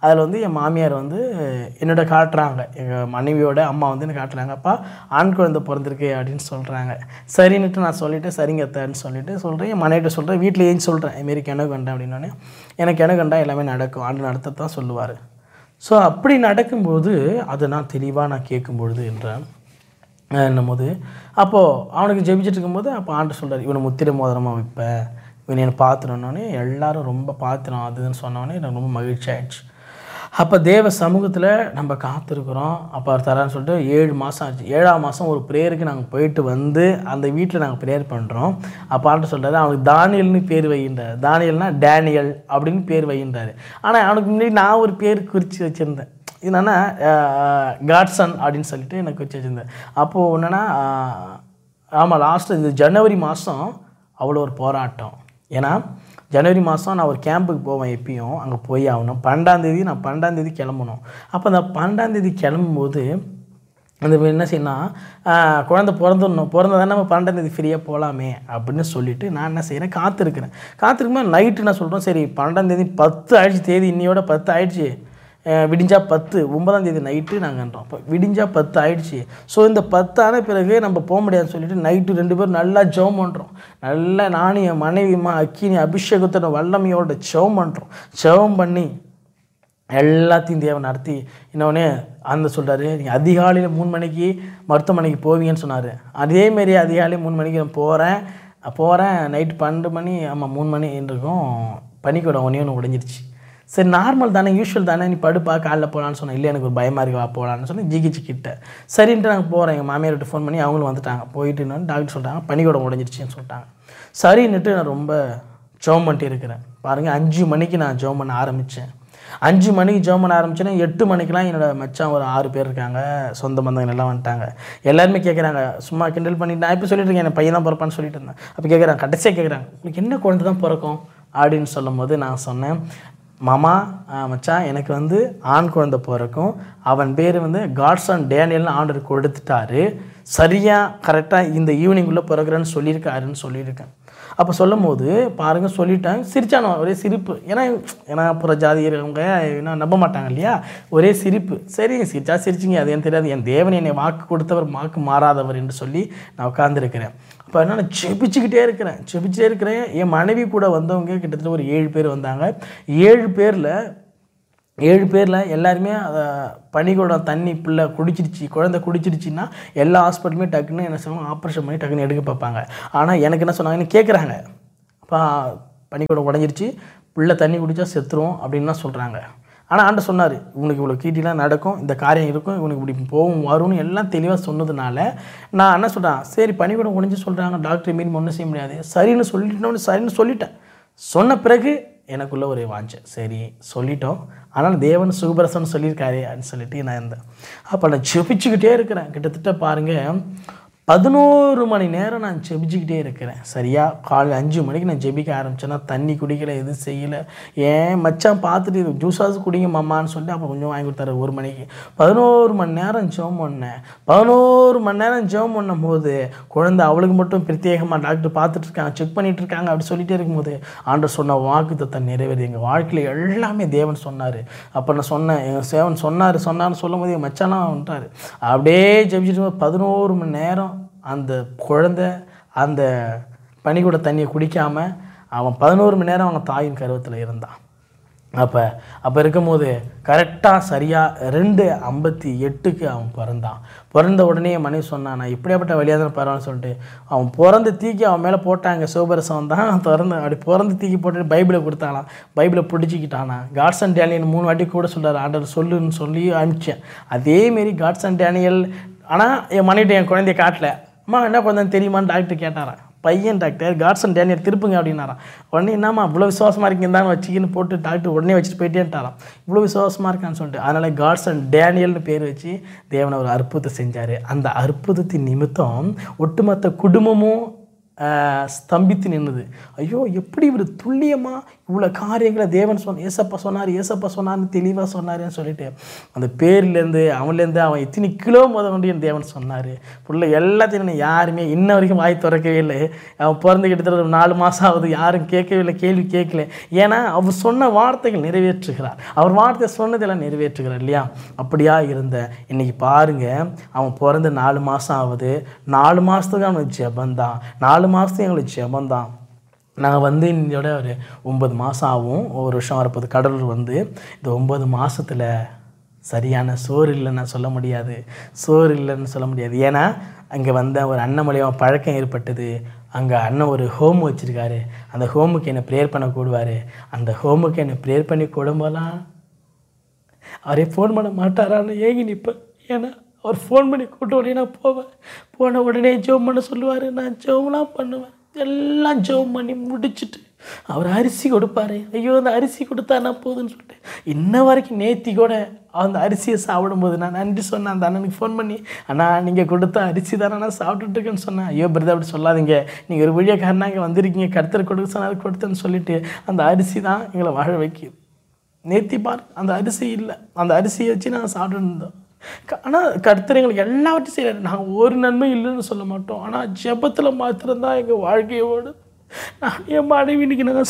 அதில் வந்து என் மாமியார் வந்து என்னோட காட்டுறாங்க, எங்கள் மனைவியோட அம்மா வந்து எனக்கு காட்டுறாங்க, அப்பா ஆண் குழந்தை பிறந்திருக்கு அப்படின்னு சொல்கிறாங்க. சரின்னுட்டு நான் சொல்லிவிட்டு சரிங்க அத்தைன்னு சொல்லிவிட்டு சொல்கிறேன். என் மனைவிட்ட சொல்கிறேன், வீட்டில் ஏன் சொல்கிறேன் இதுமாரி கிணறு கண்டேன் அப்படின்னோடனே, எனக்கு கிணறு கண்டா எல்லாமே நடக்கும், ஆண்டு நடத்த தான் சொல்லுவார். ஸோ அப்படி நடக்கும்போது அதை நான் தெளிவாக நான் கேட்கும்பொழுது என்றேன் என்னும்போது, அப்போது அவனுக்கு ஜெபிச்சுட்டு இருக்கும்போது அப்போ ஆண்டு சொல்கிறார், இவனை முத்திரை மோதிரமாக வைப்பேன், இவன் என்னை பார்த்துனோடனே எல்லாரும் ரொம்ப பார்த்துனோம் அதுன்னு சொன்னோடனே எனக்கு ரொம்ப மகிழ்ச்சி ஆகிடுச்சு. அப்போ தேவ சமூகத்தில் நம்ம காத்திருக்கிறோம். அப்போ அவர் தரான்னு சொல்லிட்டு 7 மாதம் ஆச்சு. 7ஆம் மாதம் ஒரு ப்ரேயருக்கு நாங்கள் போயிட்டு வந்து அந்த வீட்டில் நாங்கள் ப்ரேயர் பண்ணுறோம். அப்போ ஆண்டு சொல்கிறாரு, அவனுக்கு தானியல்னு பேர் வைகின்றார். தானியல்னா டேனியல் அப்படின்னு பேர் வைகின்றார். ஆனால் அவனுக்கு முன்னாடி நான் ஒரு பேர் குறித்து வச்சுருந்தேன். என்னென்னா காட்சன் அப்படின்னு சொல்லிட்டு எனக்கு குறித்து வச்சுருந்தேன். அப்போது என்னென்னா ஆமாம், லாஸ்ட்டு இது ஜனவரி மாதம் அவ்வளோ ஒரு போராட்டம். ஏன்னா ஜனவரி மாதம் நான் ஒரு கேம்புக்கு போவேன், எப்பயும் அங்கே போய் ஆகணும். 12ஆம் தேதி நான் 12ஆம் தேதி கிளம்பணும். அப்போ அந்த 12ஆம் தேதி கிளம்பும்போது அந்த என்ன செய்யணும், குழந்தை பிறந்தா தானே நம்ம 12ஆம் தேதி ஃப்ரீயாக போகலாமே அப்படின்னு சொல்லிவிட்டு நான் என்ன செய்கிறேன், காத்திருக்கும்போது நைட்டு நான் சொல்கிறோம், சரி 12ஆம் தேதி 10 ஆயிடுச்சு, தேதி இன்னையோட 10 ஆயிடுச்சு, விடிஞ்சா 10, 9ஆம் தேதி நைட்டு நாங்கன்றோம். அப்போ விடிஞ்சா 10 ஆகிடுச்சி. ஸோ இந்த 10 ஆன பிறகு நம்ம போக முடியாதுன்னு சொல்லிவிட்டு நைட்டு 2 பேரும் நல்லா ஜெபம் பண்ணுறோம். நல்லா நானும் என் மனைவிமா அக்கினி அபிஷேகத்தோட வல்லமையோட ஜெபம் பண்ணுறோம். ஜெபம் பண்ணி எல்லாத்தையும் தேவன் நடத்தி இன்னொன்னே அந்த சொல்கிறாரு, நீங்கள் அதிகாலையில் 3 மணிக்கு மருத்துவமனைக்கு போவீங்கன்னு சொன்னார். அதேமாரி அதிகாலை 3 மணிக்கு நான் போகிறேன் நைட்டு 12 மணி, ஆமாம் 3 மணி இருக்கும், பனிக்கூடம் ஒன்று உடைஞ்சிருச்சு. சரி நார்மல் தானே, யூஸ்வல் தானே, நீ படுப்பா காலைல போகலான்னு சொன்னேன். இல்லை எனக்கு ஒரு பயமாக இருக்கு, வா போகலான்னு சொன்னேன். ஜிகிச்சு கிட்ட சரின்ட்டு நாங்கள் போகிறேன். எங்கள் மாமியார்கிட்ட ஃபோன் பண்ணி அவங்களும் வந்துட்டாங்க. போயிட்டு டாக்டர் சொல்லிட்டாங்க பனிக்கூடம் உடைஞ்சிருச்சுன்னு சொல்லிட்டாங்க. சரின்னுட்டு நான் ரொம்ப ஜெபம் பண்ணிட்டு இருக்கிறேன். பாருங்கள் 5 மணிக்கு நான் ஜெபம் பண்ண ஆரம்பித்தேன். 5 மணிக்கு ஜெபம் பண்ண ஆரம்பிச்சேன்னா 8 மணிக்கெலாம் என்னோடய மச்சான் ஒரு 6 பேர் இருக்காங்க, சொந்த பந்தங்கள் எல்லாம் வந்துட்டாங்க. எல்லாருமே கேட்குறாங்க, சும்மா கிண்டல் பண்ணிட்டு நான் இப்போ சொல்லிட்டு இருக்கேன், என் பையன் தான் பிறப்பான்னு சொல்லிட்டு இருந்தேன். அப்போ கேட்குறாங்க, கடைசியாக கேட்குறாங்க, உங்களுக்கு என்ன குழந்தை தான் பிறக்கும் அப்படின்னு சொல்லும் போது நான் சொன்னேன், மாமா மச்சான் எனக்கு வந்து ஆண் குழந்தை பிறக்கும், அவன் பேர் வந்து காட்சன் டேனியல்னு ஆண்டவர் கொடுத்துட்டாரு, சரியாக கரெக்டாக இந்த ஈவினிங்குள்ளே பிறகுறேன்னு சொல்லியிருக்காருன்னு சொல்லியிருக்கேன். அப்போ சொல்லும் போது பாருங்கள் சொல்லிட்டாங்க, சிரிச்சானோ ஒரே சிரிப்பு. ஏன்னா புற ஜாதியவங்க என்ன நம்ப மாட்டாங்க இல்லையா, ஒரே சிரிப்பு. சரி சிரிச்சா சிரிச்சிங்க, அது எனக்கு தெரியாது, என் தேவன் என்னை வாக்கு கொடுத்தவர் வாக்கு மாறாதவர் என்று சொல்லி நான் உட்காந்துருக்கிறேன். அப்போ என்ன ஜெபிச்சுக்கிட்டே இருக்கிறேன். என் மனைவி கூட வந்தவங்க கிட்டத்தட்ட ஒரு 7 பேர் வந்தாங்க. 7 பேரில் எல்லாருமே பனிக்கூடம் தண்ணி பிள்ளை குழந்தை குடிச்சிருச்சுன்னா எல்லா ஹாஸ்பிட்டலுமே டக்குன்னு என்ன சொல்லுவாங்க, ஆப்ரேஷன் பண்ணி டக்குன்னு எடுக்க பார்ப்பாங்க. ஆனால் எனக்கு என்ன சொன்னாங்கன்னு கேட்குறாங்க, அப்போ பனிக்கூடம் உடஞ்சிருச்சு, பிள்ளை தண்ணி குடித்தா செத்துரும் அப்படின்னு தான் சொல்கிறாங்க. ஆனால் ஆண்டவர் சொன்னார், இவனுக்கு இவ்வளோ கீட்டிலாம் நடக்கும், இந்த காரியம் இருக்கும், இவனுக்கு இப்படி போகும் வரும்னு எல்லாம் தெளிவாக சொன்னதுனால நான் என்ன சொல்கிறேன், சரி பனிக்கூடம் உடஞ்சி சொல்கிறாங்க, டாக்டர் மீறி ஒன்றும் செய்ய முடியாது, சரின்னு சொல்லிட்டேன். சொன்ன பிறகு எனக்குள்ளே ஒரு வாஞ்சை, சரி சொல்லிட்டோம், ஆனால் தேவன் சுகபிரசன்னு சொல்லியிருக்காரு அப்படின்னு சொல்லிட்டு நான் இருந்தேன். அப்போ நான் ஜெபிச்சுக்கிட்டே இருக்கிறேன். கிட்டத்தட்ட பாருங்கள் 11 மணி நேரம் நான் ஜெபிச்சுக்கிட்டே இருக்கிறேன். சரியாக காலையில் 5 மணிக்கு நான் ஜெபிக்க ஆரம்பித்தேன்னா தண்ணி குடிக்கலை, எதுவும் செய்யலை. ஏன் மச்சான் பார்த்துட்டு இது ஜூஸாவது குடிங்க மாமான்னு சொல்லிட்டு அப்போ கொஞ்சம் வாங்கி கொடுத்தாரு 1 மணிக்கு. 11 மணி நேரம் ஜெபம் பண்ணேன். 11 மணி நேரம் ஜெபம் பண்ணும் போது குழந்தை அவளுக்கு மட்டும் பிரத்யேகமாக டாக்டர் பார்த்துட்ருக்காங்க, செக் பண்ணிகிட்ருக்காங்க. அப்படி சொல்லிகிட்டே இருக்கும்போது ஆண்டவர் சொன்ன வாக்குத்தத்தை நிறைவேறி எங்கள் வாழ்க்கையில் எல்லாமே தேவன் சொன்னார். அப்போ நான் சொன்னேன், எங்கள் சேவன் சொன்னார்னு சொல்லும் போது எங்கள் மச்சாலாம் வந்துட்டார். அப்படியே ஜெபிச்சுட்டு 11 மணி நேரம் அந்த குழந்தை அந்த பனிக்கூட தண்ணியை குடிக்காமல் அவன் 11 மணி நேரம் அவன் தாயின் கருவத்தில் இருந்தான். அப்போ இருக்கும்போது கரெக்டாக சரியாக 2:58 அவன் பிறந்தான். பிறந்த உடனே என் மனைவி சொன்னான், நான் இப்படியாப்பட்ட வழியாக தான் பரவாயில்ல சொல்லிட்டு அவன் பிறந்து தீக்கி அவன் மேலே போட்டாங்க. சிவபரசவன் தான் அப்படி பிறந்து தீக்கி போட்டு பைபிளை கொடுத்தாலாம். பைபிளை பிடிச்சிக்கிட்டானா. காட்சன் டேனியல் 3 வாட்டி கூட சொல்கிறார், ஆண்டவர் சொல்லுன்னு சொல்லி அனுப்பிச்சேன். அதேமாரி காட்சன் டேனியல். ஆனால் என் மனைவிட்ட என் குழந்தைய காட்டல. அம்மா என்ன குழந்தைன்னு தெரியுமான்னு டாக்டர் கேட்டாரான். பையன் டாக்டர் காட்சன் டேனியல் திருப்புங்க அப்படின்னாரான். உடனே என்னம்மா இவ்வளோ விசுவாசமாக இருக்கீங்க தான் வச்சுக்கின்னு போட்டு டாக்டர் உடனே வச்சுட்டு போயிட்டேன்ட்டாரான். இவ்வளோ விசுவாசமாக இருக்கான்னு சொல்லிட்டு அதனால் காட்சன் டேனியல்னு பேர் வச்சு தேவனை ஒரு அற்புதத்தை செஞ்சார். அந்த அற்புதத்தின் நிமித்தம் ஒட்டுமொத்த குடும்பமும் ஸ்தம்பித்து நின்றுது. ஐயோ, எப்படி இவர் துல்லியமாக இவ்வளோ காரியங்களை தேவன் ஏசப்பா சொன்னார்னு தெளிவாக சொன்னாருன்னு சொல்லிட்டு அந்த பேர்லேருந்து அவன்லேருந்து அவன் இத்தனை கிலோ முதல் தேவன் சொன்னார். புள்ள எல்லாத்தையும் யாருமே இன்ன வரைக்கும் வாய் திறக்கவே இல்லை. அவன் பிறந்து கிட்டத்தட்ட 4 மாதம் ஆகுது, யாரும் கேட்கவே இல்லை, கேள்வி கேட்கல. ஏன்னா அவர் சொன்ன வார்த்தைகள் நிறைவேற்றுகிறார், அவர் வார்த்தை சொன்னதெல்லாம் நிறைவேற்றுகிறார் இல்லையா? அப்படியா இருந்த இன்னைக்கு பாருங்கள், அவன் பிறந்து 4 மாதம் ஆகுது. 4 மாதத்துக்கு அவனுக்கு ஜெபந்தான், 4 மாதத்துக்கு எங்களுக்கு ஜெபந்தான். நாங்கள் இதோட ஒரு 9 மாதம் ஆகும், ஒரு வருஷம் வரப்போது. கடலூர் இந்த 9 மாதத்தில் சரியான சோறு இல்லைன்னு சொல்ல முடியாது, ஏன்னா அங்கே ஒரு அண்ணன் மூலியமாக பழக்கம் ஏற்பட்டது. அங்கே அண்ணன் ஒரு ஹோம் வச்சுருக்காரு, அந்த ஹோமுக்கு என்னை ப்ரேயர் பண்ண கூடுவார். அந்த ஹோமுக்கு என்னை ப்ரேயர் பண்ணி கூடும்போதெல்லாம் அவரே ஃபோன் பண்ண மாட்டாரான்னு ஏங்கி நிற்பேன். ஏன்னா அவர் ஃபோன் பண்ணி கூப்பிட்டு உடனே நான் போவேன். போன உடனே ஜெபம் பண்ண சொல்லுவார். நான் ஜெபம்லாம் பண்ணுவேன். எல்லாம் ஜெபம் பண்ணி முடிச்சுட்டு அவர் அரிசி கொடுப்பார். ஐயோ, அந்த அரிசி கொடுத்தானா போதுன்னு சொல்லிட்டு இன்ன வரைக்கும் நேத்தி கூட அந்த அரிசியை சாப்பிடும்போது நான் நன்றி சொன்னேன். அந்த அண்ணனுக்கு ஃபோன் பண்ணி, அண்ணா நீங்கள் கொடுத்த அரிசி தானே நான் சாப்பிட்டுட்டுருக்கேன்னு சொன்னேன். ஐயோ பிரதர், அப்படி சொல்லாதீங்க, நீங்கள் ஒரு வழியாக இங்கே வந்திருக்கீங்க, கர்த்தர் கொடுக்க சொன்னால் கொடுத்தேன்னு சொல்லிட்டு அந்த அரிசி தான் எங்களை வாழ வைக்கிது. நேத்தி பார், அந்த அரிசி இல்லை, அந்த அரிசியை வச்சு நாங்கள் சாப்பிட்டு இருந்தோம். ஆனால் கர்த்தர் எங்களுக்கு எல்லாவற்றையும் செய்கிறார். நாங்கள் ஒரு நன்மை இல்லைன்னு சொல்ல மாட்டோம், ஆனால் ஜெபத்தில் மாத்திரம்தான் எங்கள் வாழ்க்கையோடு. நான் என் மனைவி இன்னைக்கு நாங்கள்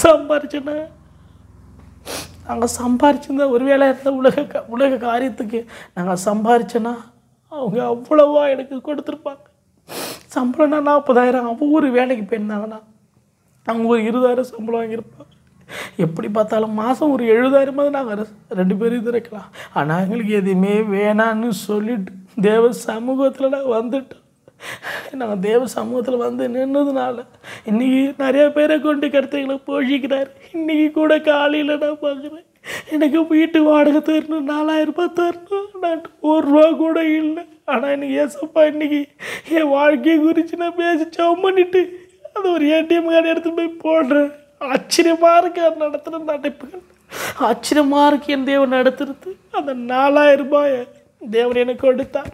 சம்பாரிச்சிருந்தா ஒருவேளை இருந்த உலக காரியத்துக்கு நாங்கள் சம்பாரிச்சோன்னா அவங்க அவ்வளவா எனக்கு கொடுத்துருப்பாங்க. சம்பளம்னா 40,000, அவங்க ஒரு வேலைக்கு போயிருந்தாங்கன்னா அவங்க ஒரு 20,000 சம்பளம் வாங்கியிருப்பாங்க. எப்படி பார்த்தாலும் மாதம் ஒரு 70,000 நாங்கள் 2 பேரும் இது இருக்கலாம். ஆனால் எங்களுக்கு எதுவுமே வேணான்னு சொல்லிட்டு தேவ சமூகத்தில் நாங்கள் வந்துட்டோம். நாங்கள் தேவ சமூகத்தில் நின்றதுனால இன்றைக்கி நிறையா பேரை கொண்டு கருத்தைகளை போஷிக்கிறார். இன்றைக்கி கூட காலையில் நான் பார்க்குறேன், எனக்கு வீட்டு வாடகை தரணும், 4,000 ரூபாய் தரணும், நான் 1 ரூபா கூட இல்லை. ஆனால் எனக்கு ஏசப்பா இன்றைக்கி என் வாழ்க்கையை குறித்து நான் பேசி ஜெபம் பண்ணிவிட்டு அது ஒரு ATM கார்டு எடுத்து போய் போடுறேன். ஆச்சரியமாக இருக்குது அது நடத்துகிற நடப்புகள், ஆச்சரியமாக இருக்குது என் தேவன் நடத்துறது. அந்த 4,000 ரூபாயை தேவன் எனக்கு கொடுத்தார்.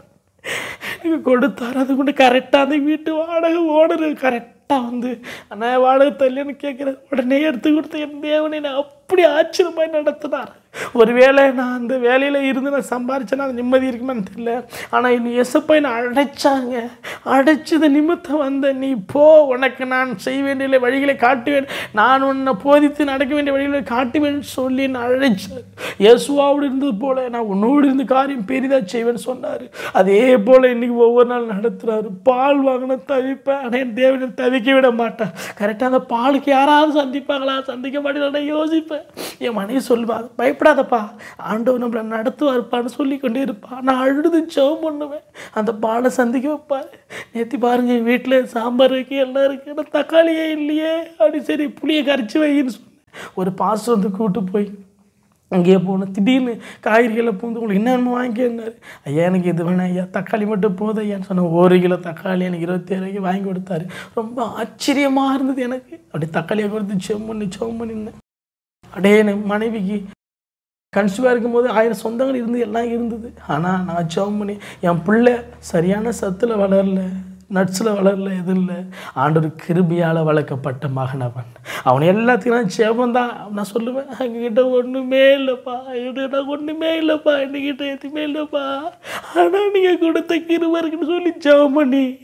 அது கொண்டு கரெக்டாக அந்த வீட்டு வாடகை ஓனர் கரெக்டாக ஆனால் வாடகை தள்ளின்னு கேட்குறேன். உடனே எடுத்து கொடுத்த என் தேவனை நான் அப்படி ஆச்சரியமாய் நடத்தினார். ஒருவேளை நான் அந்த வேலையில் இருந்து நான் சம்பாரிச்சேன்னா அது நிம்மதி இருக்குமான்னு தெரியல. ஆனால் இன்னும் எசப்பா என்னை அழைச்சாங்க. அழைச்சது நிமித்தம் நீ போ, உனக்கு நான் செய்ய வேண்டிய வழிகளை காட்டுவேன், நான் உன்னை போதித்து நடக்க வேண்டிய வழிகளை காட்டுவேன் சொல்லி நான் அழைச்சார். இயேசுவோடு இருந்தது போல நான் உன்னோடு இருந்து காரியம் பெரிதாக செய்வேன்னு சொன்னார். அதே போல் இன்றைக்கி ஒவ்வொரு நாள் நடத்துகிறாரு. பால் வாங்கின தவிப்பேன், ஆனால் என் தேவனை தவிக்க விட மாட்டேன். கரெக்டாக அந்த பாலுக்கு யாராவது சந்திப்பாங்களா, சந்திக்க மாட்டேன் யோசிப்பேன். என் மனைவி சொல்லுவாங்க, பயப்படாதப்பா, ஆண்டவர் நம்மளை நடத்துவார்ப்பான்னு சொல்லி கொண்டே இருப்பான். நான் அழுது ஜெபம் பண்ணுவேன், அந்த பாலை சந்திக்க வைப்பார். நேற்று பாருங்க, வீட்டில் சாம்பார் இருக்கு, எல்லாம் இருக்குது, ஆனால் தக்காளியே இல்லையே. அப்படி சரி புளியை கரைச்சி வைன்னு சொன்னேன். ஒரு பாஸ்டர் கூப்பிட்டு போய் அங்கேயே போனேன். திடீர்னு காய்கறிகளை உங்களுக்கு என்னென்ன வாங்கினார். ஐயா எனக்கு இது வேணாம் ஐயா, தக்காளி மட்டும் போதும் ஐயான்னு சொன்னேன். 1 கிலோ தக்காளி எனக்கு 27 வாங்கி கொடுத்தாரு. ரொம்ப ஆச்சரியமாக இருந்தது எனக்கு. அப்படி தக்காளியை கொடுத்து ஜெபம் பண்ணியிருந்தேன். அப்படியே என் மனைவிக்கு கன்சியூவாக இருக்கும்போது 1000 சொந்தங்கள் எல்லாம் இருந்தது. ஆனால் நான் ஜெபம் பண்ணி என் பிள்ளை சரியான சத்தில் வளரல, நட்ஸில் வளரல, எதுவும் இல்லை. ஆண்டவர் கிருபையால் வளர்க்கப்பட்ட மகன் அவன் எல்லாத்துக்கும் நான் ஜெபந்தான். நான் சொல்லுவேன், எங்ககிட்ட ஒன்றுமே இல்லைப்பா, ஒன்றுமே இல்லைப்பா, என்கிட்ட எதுவுமே இல்லைப்பா, ஆனால் நீங்கள் கொடுத்த கிருபை இருக்குன்னு சொல்லி ஜெபம்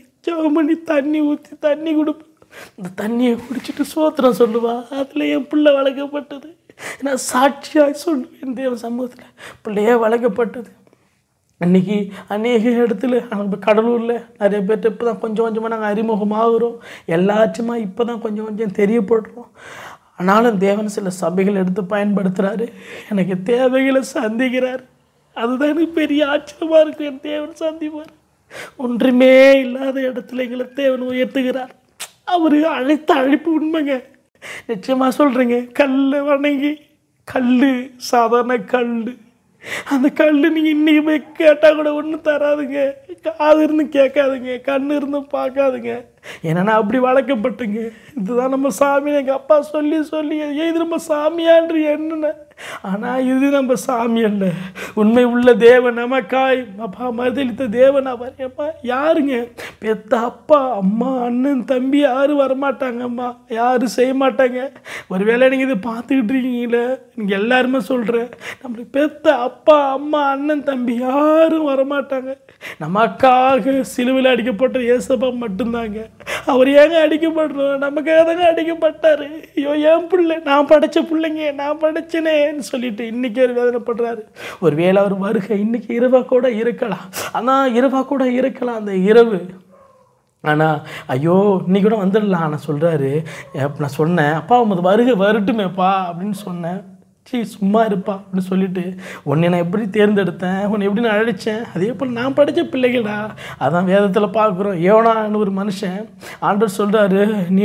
பண்ணி தண்ணி ஊற்றி தண்ணி கொடுப்பேன். இந்த தண்ணியை குடிச்சிட்டு சோத்திரம் சொல்லுவா. அதில் என் பிள்ளை வளர்க்கப்பட்டது. நான் சாட்சியாக சொல்லுவேன் தேவ சமூகத்தில் பிள்ளையே வளர்க்கப்பட்டது. அன்றைக்கி அநேக இடத்துல நம்ம கடலூரில் நிறைய பேர்கிட்ட இப்போ தான் கொஞ்சம் கொஞ்சமாக நாங்கள் அறிமுகமாகிறோம். எல்லாச்சுமா இப்போ தான் கொஞ்சம் தெரியப்படுறோம். ஆனாலும் தேவன் சில சபைகள் எடுத்து பயன்படுத்துகிறாரு. எனக்கு தேவைகளை சந்திக்கிறார். அதுதான் எனக்கு பெரிய ஆச்சரியமாக இருக்கும். என் தேவன் சந்திப்பார். ஒன்றுமே இல்லாத இடத்துல எங்களை தேவன் உயர்த்துகிறார். அவர் அழைத்த அழைப்பு உண்மைங்க, நிச்சயமாக சொல்கிறேங்க. கல் சாதாரண கல், அந்த கல் நீங்கள் இன்றைக்கி போய் கேட்டால் கூட ஒன்றும் தராதுங்க. காது இருந்து கேட்காதுங்க, கண் இருந்து பார்க்காதுங்க. ஏன்னா நான் அப்படி வளர்க்கப்பட்டுங்க. இதுதான் நம்ம சாமி. எங்கள் அப்பா சொல்லி இது நம்ம சாமியான்று என்னென்ன. ஆனால் இது நம்ம சாமி அல்ல, உண்மை உள்ள தேவன் நமக்காய் அப்பா மறுதளித்த தேவன் அவர். அப்பா யாருங்க பெத்த அப்பா அம்மா அண்ணன் தம்பி யாரும் வரமாட்டாங்கம்மா, யாரும் செய்ய மாட்டாங்க. ஒருவேளை நீங்கள் இதை பார்த்துக்கிட்டு இருக்கீங்களே, நீங்கள் எல்லாருமே சொல்கிறேன், நம்மளுக்கு பெத்த அப்பா அம்மா அண்ணன் தம்பி யாரும் வரமாட்டாங்க. நமக்காக சிலுவையில் அடிக்கப்பட்ட ஏசப்பா மட்டும்தாங்க. அவர் ஏங்க அடிக்கப்படுறோம்? நமக்காக தாங்க அடிக்கப்பட்டார். ஐயோ என் பிள்ளை, நான் படைச்ச பிள்ளைங்க, நான் படைச்சனேன்னு சொல்லிட்டு இன்றைக்கி அவர் வேதனைப்படுறாரு. ஒரு வேளை அவர் வருகை இன்றைக்கி இரவாக கூட இருக்கலாம். ஆனால் இரவாக கூட இருக்கலாம் அந்த இரவு. ஆனால் ஐயோ இன்னைக்கு கூட வந்துடலாம். ஆனால் சொல்கிறாரு, நான் சொன்னேன் அப்பா உமது வருகை வரட்டுமேப்பா அப்படின்னு சொன்னேன். சும்மா இருப்பா அப்படின்னு சொல்லிட்டு, உன்னை நான் எப்படி தேர்ந்தெடுத்தேன், உன்னை எப்படி நான் அழைச்சேன், அதே போல் நான் படித்த பிள்ளைகளா. அதான் வேதத்தில் பார்க்குறோம். யோனான்னு ஒரு மனுஷன் ஆண்டவர் சொல்கிறாரு, நீ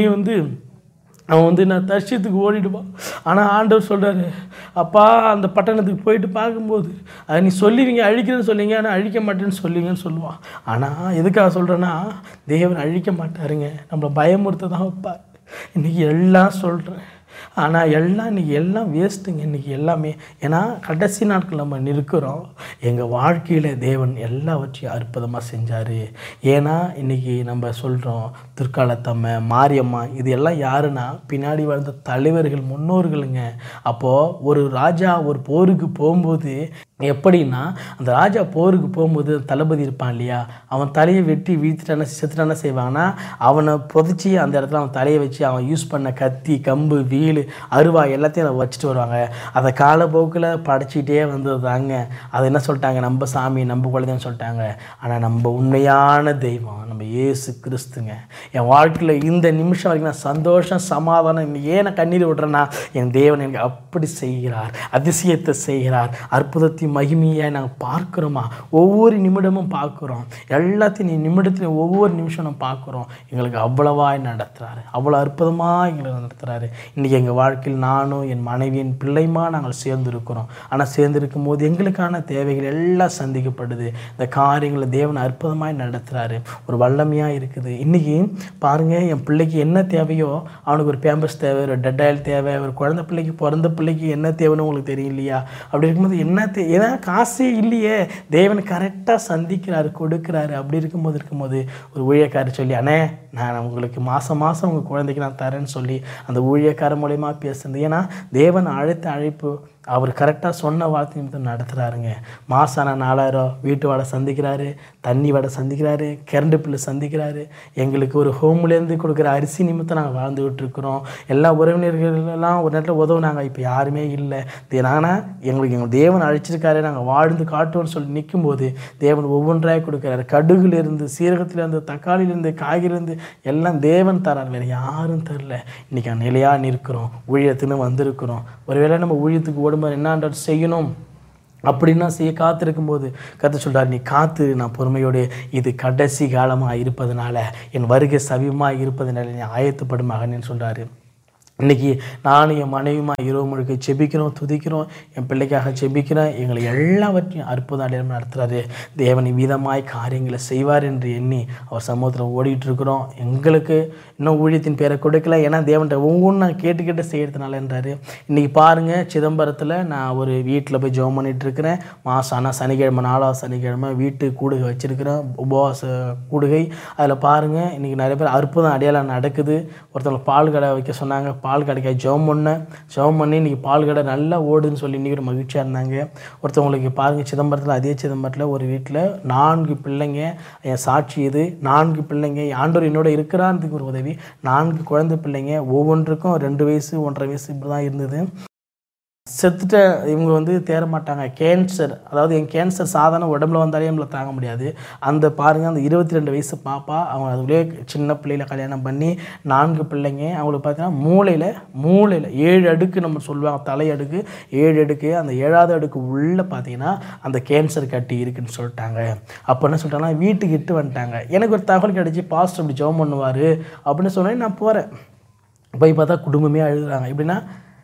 அவன் நான் தர்ஷத்துக்கு ஓடிடுவான். ஆனால் ஆண்டவர் சொல்கிறாரு, அப்பா அந்த பட்டணத்துக்கு போயிட்டு பார்க்கும்போது அது நீ சொல்லுவீங்க அழிக்கிறேன்னு சொல்லிங்க, ஆனால் அழிக்க மாட்டேன்னு சொல்லுவீங்கன்னு சொல்லுவான். ஆனால் எதுக்காக சொல்கிறேன்னா, தேவன் அழிக்க மாட்டாருங்க, நம்மளை பயமுறுத்த தான் வைப்பார். இன்றைக்கி எல்லாம் சொல்கிறேன், ஆனால் இன்றைக்கி எல்லாம் வேஸ்ட்டுங்க. இன்றைக்கி எல்லாமே ஏன்னா கடைசி நாட்கள் நம்ம இருக்கிறோம். எங்கள் வாழ்க்கையில் தேவன் எல்லாவற்றையும் அற்புதமாக செஞ்சார். ஏன்னா இன்றைக்கி நம்ம சொல்கிறோம் துர்காலத்தம்மை, மாரியம்மா, இது எல்லாம் யாருன்னா பின்னாடி வாழ்ந்த தலைவர்கள், முன்னோர்களுங்க. அப்போது ஒரு ராஜா ஒரு போருக்கு போகும்போது எப்படின்னா, அந்த ராஜா போருக்கு போகும்போது தளபதி இருப்பான் இல்லையா, அவன் தலையை வெட்டி வீழ்த்திட்டான செத்துட்டான செய்வாங்கன்னா, அவனை புதைச்சி அந்த இடத்துல அவன் தலையை வச்சு அவன் யூஸ் பண்ண கத்தி, கம்பு, வீல், அருவா எல்லாத்தையும் அதை வச்சுட்டு வருவாங்க. அதை காலப்போக்கில் படைச்சிக்கிட்டே வந்ததுதாங்க. அதை என்ன சொல்லிட்டாங்க, நம்ம சாமி நம்ம குழந்தைன்னு சொல்லிட்டாங்க. ஆனால் நம்ம உண்மையான தெய்வம் நம்ம இயேசு கிறிஸ்துங்க. என் வாழ்க்கையில் இந்த நிமிஷம் வரைக்கும் நான் சந்தோஷம் சமாதானம் ஏன் நான் கண்ணீர் விடுறேன்னா, என் தேவன் எனக்கு அப்படி செய்கிறார், அதிசயத்தை செய்கிறார், அற்புதத்தையும் மகிமையை நாங்கள் பார்க்குறோமா, ஒவ்வொரு நிமிடமும் பார்க்குறோம். எல்லாத்தையும் நிமிடத்துலையும் ஒவ்வொரு நிமிஷம் நம்ம பார்க்குறோம். எங்களுக்கு அவ்வளவாய் நடத்துகிறாரு, அவ்வளோ அற்புதமாக எங்களை நடத்துகிறாரு. இன்றைக்கி எங்கள் வாழ்க்கையில் நானும் என் மனைவி என் பிள்ளைமா நாங்கள் சேர்ந்துருக்கிறோம். ஆனால் சேர்ந்துருக்கும் போது எங்களுக்கான தேவைகள் எல்லாம் சந்திக்கப்படுது. இந்த காரியங்களை தேவன் அற்புதமாய் நடத்துகிறாரு, ஒரு வல்லமையாக இருக்குது. இன்றைக்கி பாருங்கள், என் பிள்ளைக்கு என்ன தேவையோ, அவனுக்கு ஒரு பேம்பஸ் தேவை, ஒரு டெட் ஆயில் தேவை, ஒரு குழந்தை பிள்ளைக்கு பிறந்த பிள்ளைக்கு என்ன தேவைன்னு உங்களுக்கு தெரியும் இல்லையா? அப்படி இருக்கும்போது என்ன ஏன்னா காசே இல்லையே, தேவன் கரெக்டாக சந்திக்கிறாரு, கொடுக்குறாரு. அப்படி இருக்கும்போது ஒரு ஊழியக்காரர் சொல்லி, அண்ணே நான் உங்களுக்கு மாதம் உங்கள் குழந்தைக்கு நான் தரேன்னு சொல்லி அந்த ஊழியக்கார மூலயமா பேசுறது. ஏன்னா தேவன் அழைத்த அழைப்பு அவர் கரெக்டாக சொன்ன வார்த்தை நிமித்தம் நடத்துகிறாருங்க. மாசான 4000 வீட்டு வாடகை சந்திக்கிறாரு, தண்ணி வாடகை சந்திக்கிறாரு, கரண்ட் பில்லு சந்திக்கிறாரு. எங்களுக்கு ஒரு ஹோம்லேருந்து கொடுக்குற அரிசி நிமித்தம் நாங்கள் வாழ்ந்துக்கிட்டு இருக்கிறோம். எல்லா உறவினர்களெல்லாம் ஒரு நேரத்தில் உதவுனாங்க, இப்போ யாருமே இல்லை. ஆனால் எங்களுக்கு எங்கள் தேவன் அழைச்சிருக்காரு, நாங்கள் வாழ்ந்து காட்டுவோம்னு சொல்லி நிற்கும்போது தேவன் ஒவ்வொன்றாக கொடுக்குறாரு. கடுகுலேருந்து, சீரகத்துலேருந்து, தக்காளியிலேருந்து, காய்கறிலேருந்து எல்லாம் தேவன் தரார், வேறு யாரும் தரல. இன்றைக்கி நிலையாக நிற்கிறோம், ஊழியத்துன்னு வந்திருக்கிறோம். ஒருவேளை நம்ம ஊழியத்துக்கு ஓடும்போது என்ன செய்யணும் அப்படின்னா காத்திருக்கும் போது கர்த்தர் சொல்கிறார், நீ காத்து, நான் பொறுமையோடு, இது கடைசி காலமாக இருப்பதனால, என் வருகை சமீபமாக இருப்பதனால நீ ஆயத்தப்படும் மகனேன்னு சொல்கிறாரு. இன்றைக்கி நானும் என் மனைவியுமா இரவு முழுக்க செபிக்கிறோம், துதிக்கிறோம், என் பிள்ளைக்காக செபிக்கிறேன். எங்களை எல்லாவற்றையும் அற்புதம் அடையாளம் நடத்துகிறாரு. தேவன் விதமாய் காரியங்களை செய்வார் என்று எண்ணி அவர் சமூகத்தில் ஓடிட்டு இருக்கிறோம். எங்களுக்கு இன்னும் ஊழியத்தின் பேரை கொடுக்கல, ஏன்னா தேவன்கிட்ட ஒவ்வொன்றும் நான் கேட்டு செய்கிறதுனால என்றார். இன்றைக்கி பாருங்கள், சிதம்பரத்தில் நான் ஒரு வீட்டில் போய் ஜெபம் பண்ணிகிட்டு இருக்கிறேன். மாதம் ஆனால் சனிக்கிழமை 4வது சனிக்கிழமை வீட்டு கூடுகை வச்சுருக்கிறேன், உபவாச கூடுகை. அதில் பாருங்கள், இன்றைக்கி நிறைய பேர் அற்புதம் அடையாளம் நடக்குது. ஒருத்தவங்க பால் கடை வைக்க சொன்னாங்க, பால் கடைக்காக ஜெபம் பண்ணி இன்றைக்கி பால் கடை நல்லா ஓடுதுன்னு சொல்லி இன்றைக்கி ஒரு மகிழ்ச்சியாக இருந்தாங்க. ஒருத்தவங்களுக்கு பாருங்கள், சிதம்பரத்தில், அதே சிதம்பரத்தில் ஒரு வீட்டில் 4 பிள்ளைங்க, என் சாட்சி இது, 4 பிள்ளைங்க, ஆண்டவர் என்னோட இருக்கிறான்றதுக்கு ஒரு உதவி. 4 குழந்தை பிள்ளைங்க, ஒவ்வொன்றுக்கும் 2 வயசு 1.5 வயசு இப்படி தான் இருந்தது. செத்துட்ட இவங்க தேர மாட்டாங்க. கேன்சர், அதாவது என் கேன்சர் சாதாரண உடம்புல வந்தாலே நம்மளை தாங்க முடியாது. அந்த பாருங்கள், அந்த 22 வயசு பாப்பா, அவங்க அதுலேயே சின்ன பிள்ளையில கல்யாணம் பண்ணி 4 பிள்ளைங்க. அவங்களுக்கு பார்த்தீங்கன்னா மூளையில் 7 அடுக்கு நம்ம சொல்லுவாங்க, தலை அடுக்கு 7 அடுக்கு. அந்த 7வது அடுக்கு உள்ளே பார்த்தீங்கன்னா அந்த கேன்சர் கட்டி இருக்குன்னு சொல்லிட்டாங்க. அப்போ என்ன சொல்லிட்டாங்கன்னா வீட்டுக்கு இட்டு வந்துட்டாங்க. எனக்கு ஒரு தகவல் கிடச்சி, பாஸ்டர் அப்படி ஜெபம் பண்ணுவார் அப்படின்னு சொன்னேன். நான் போகிறேன், போய் பார்த்தா குடும்பமே அழுகுறாங்க. எப்படின்னா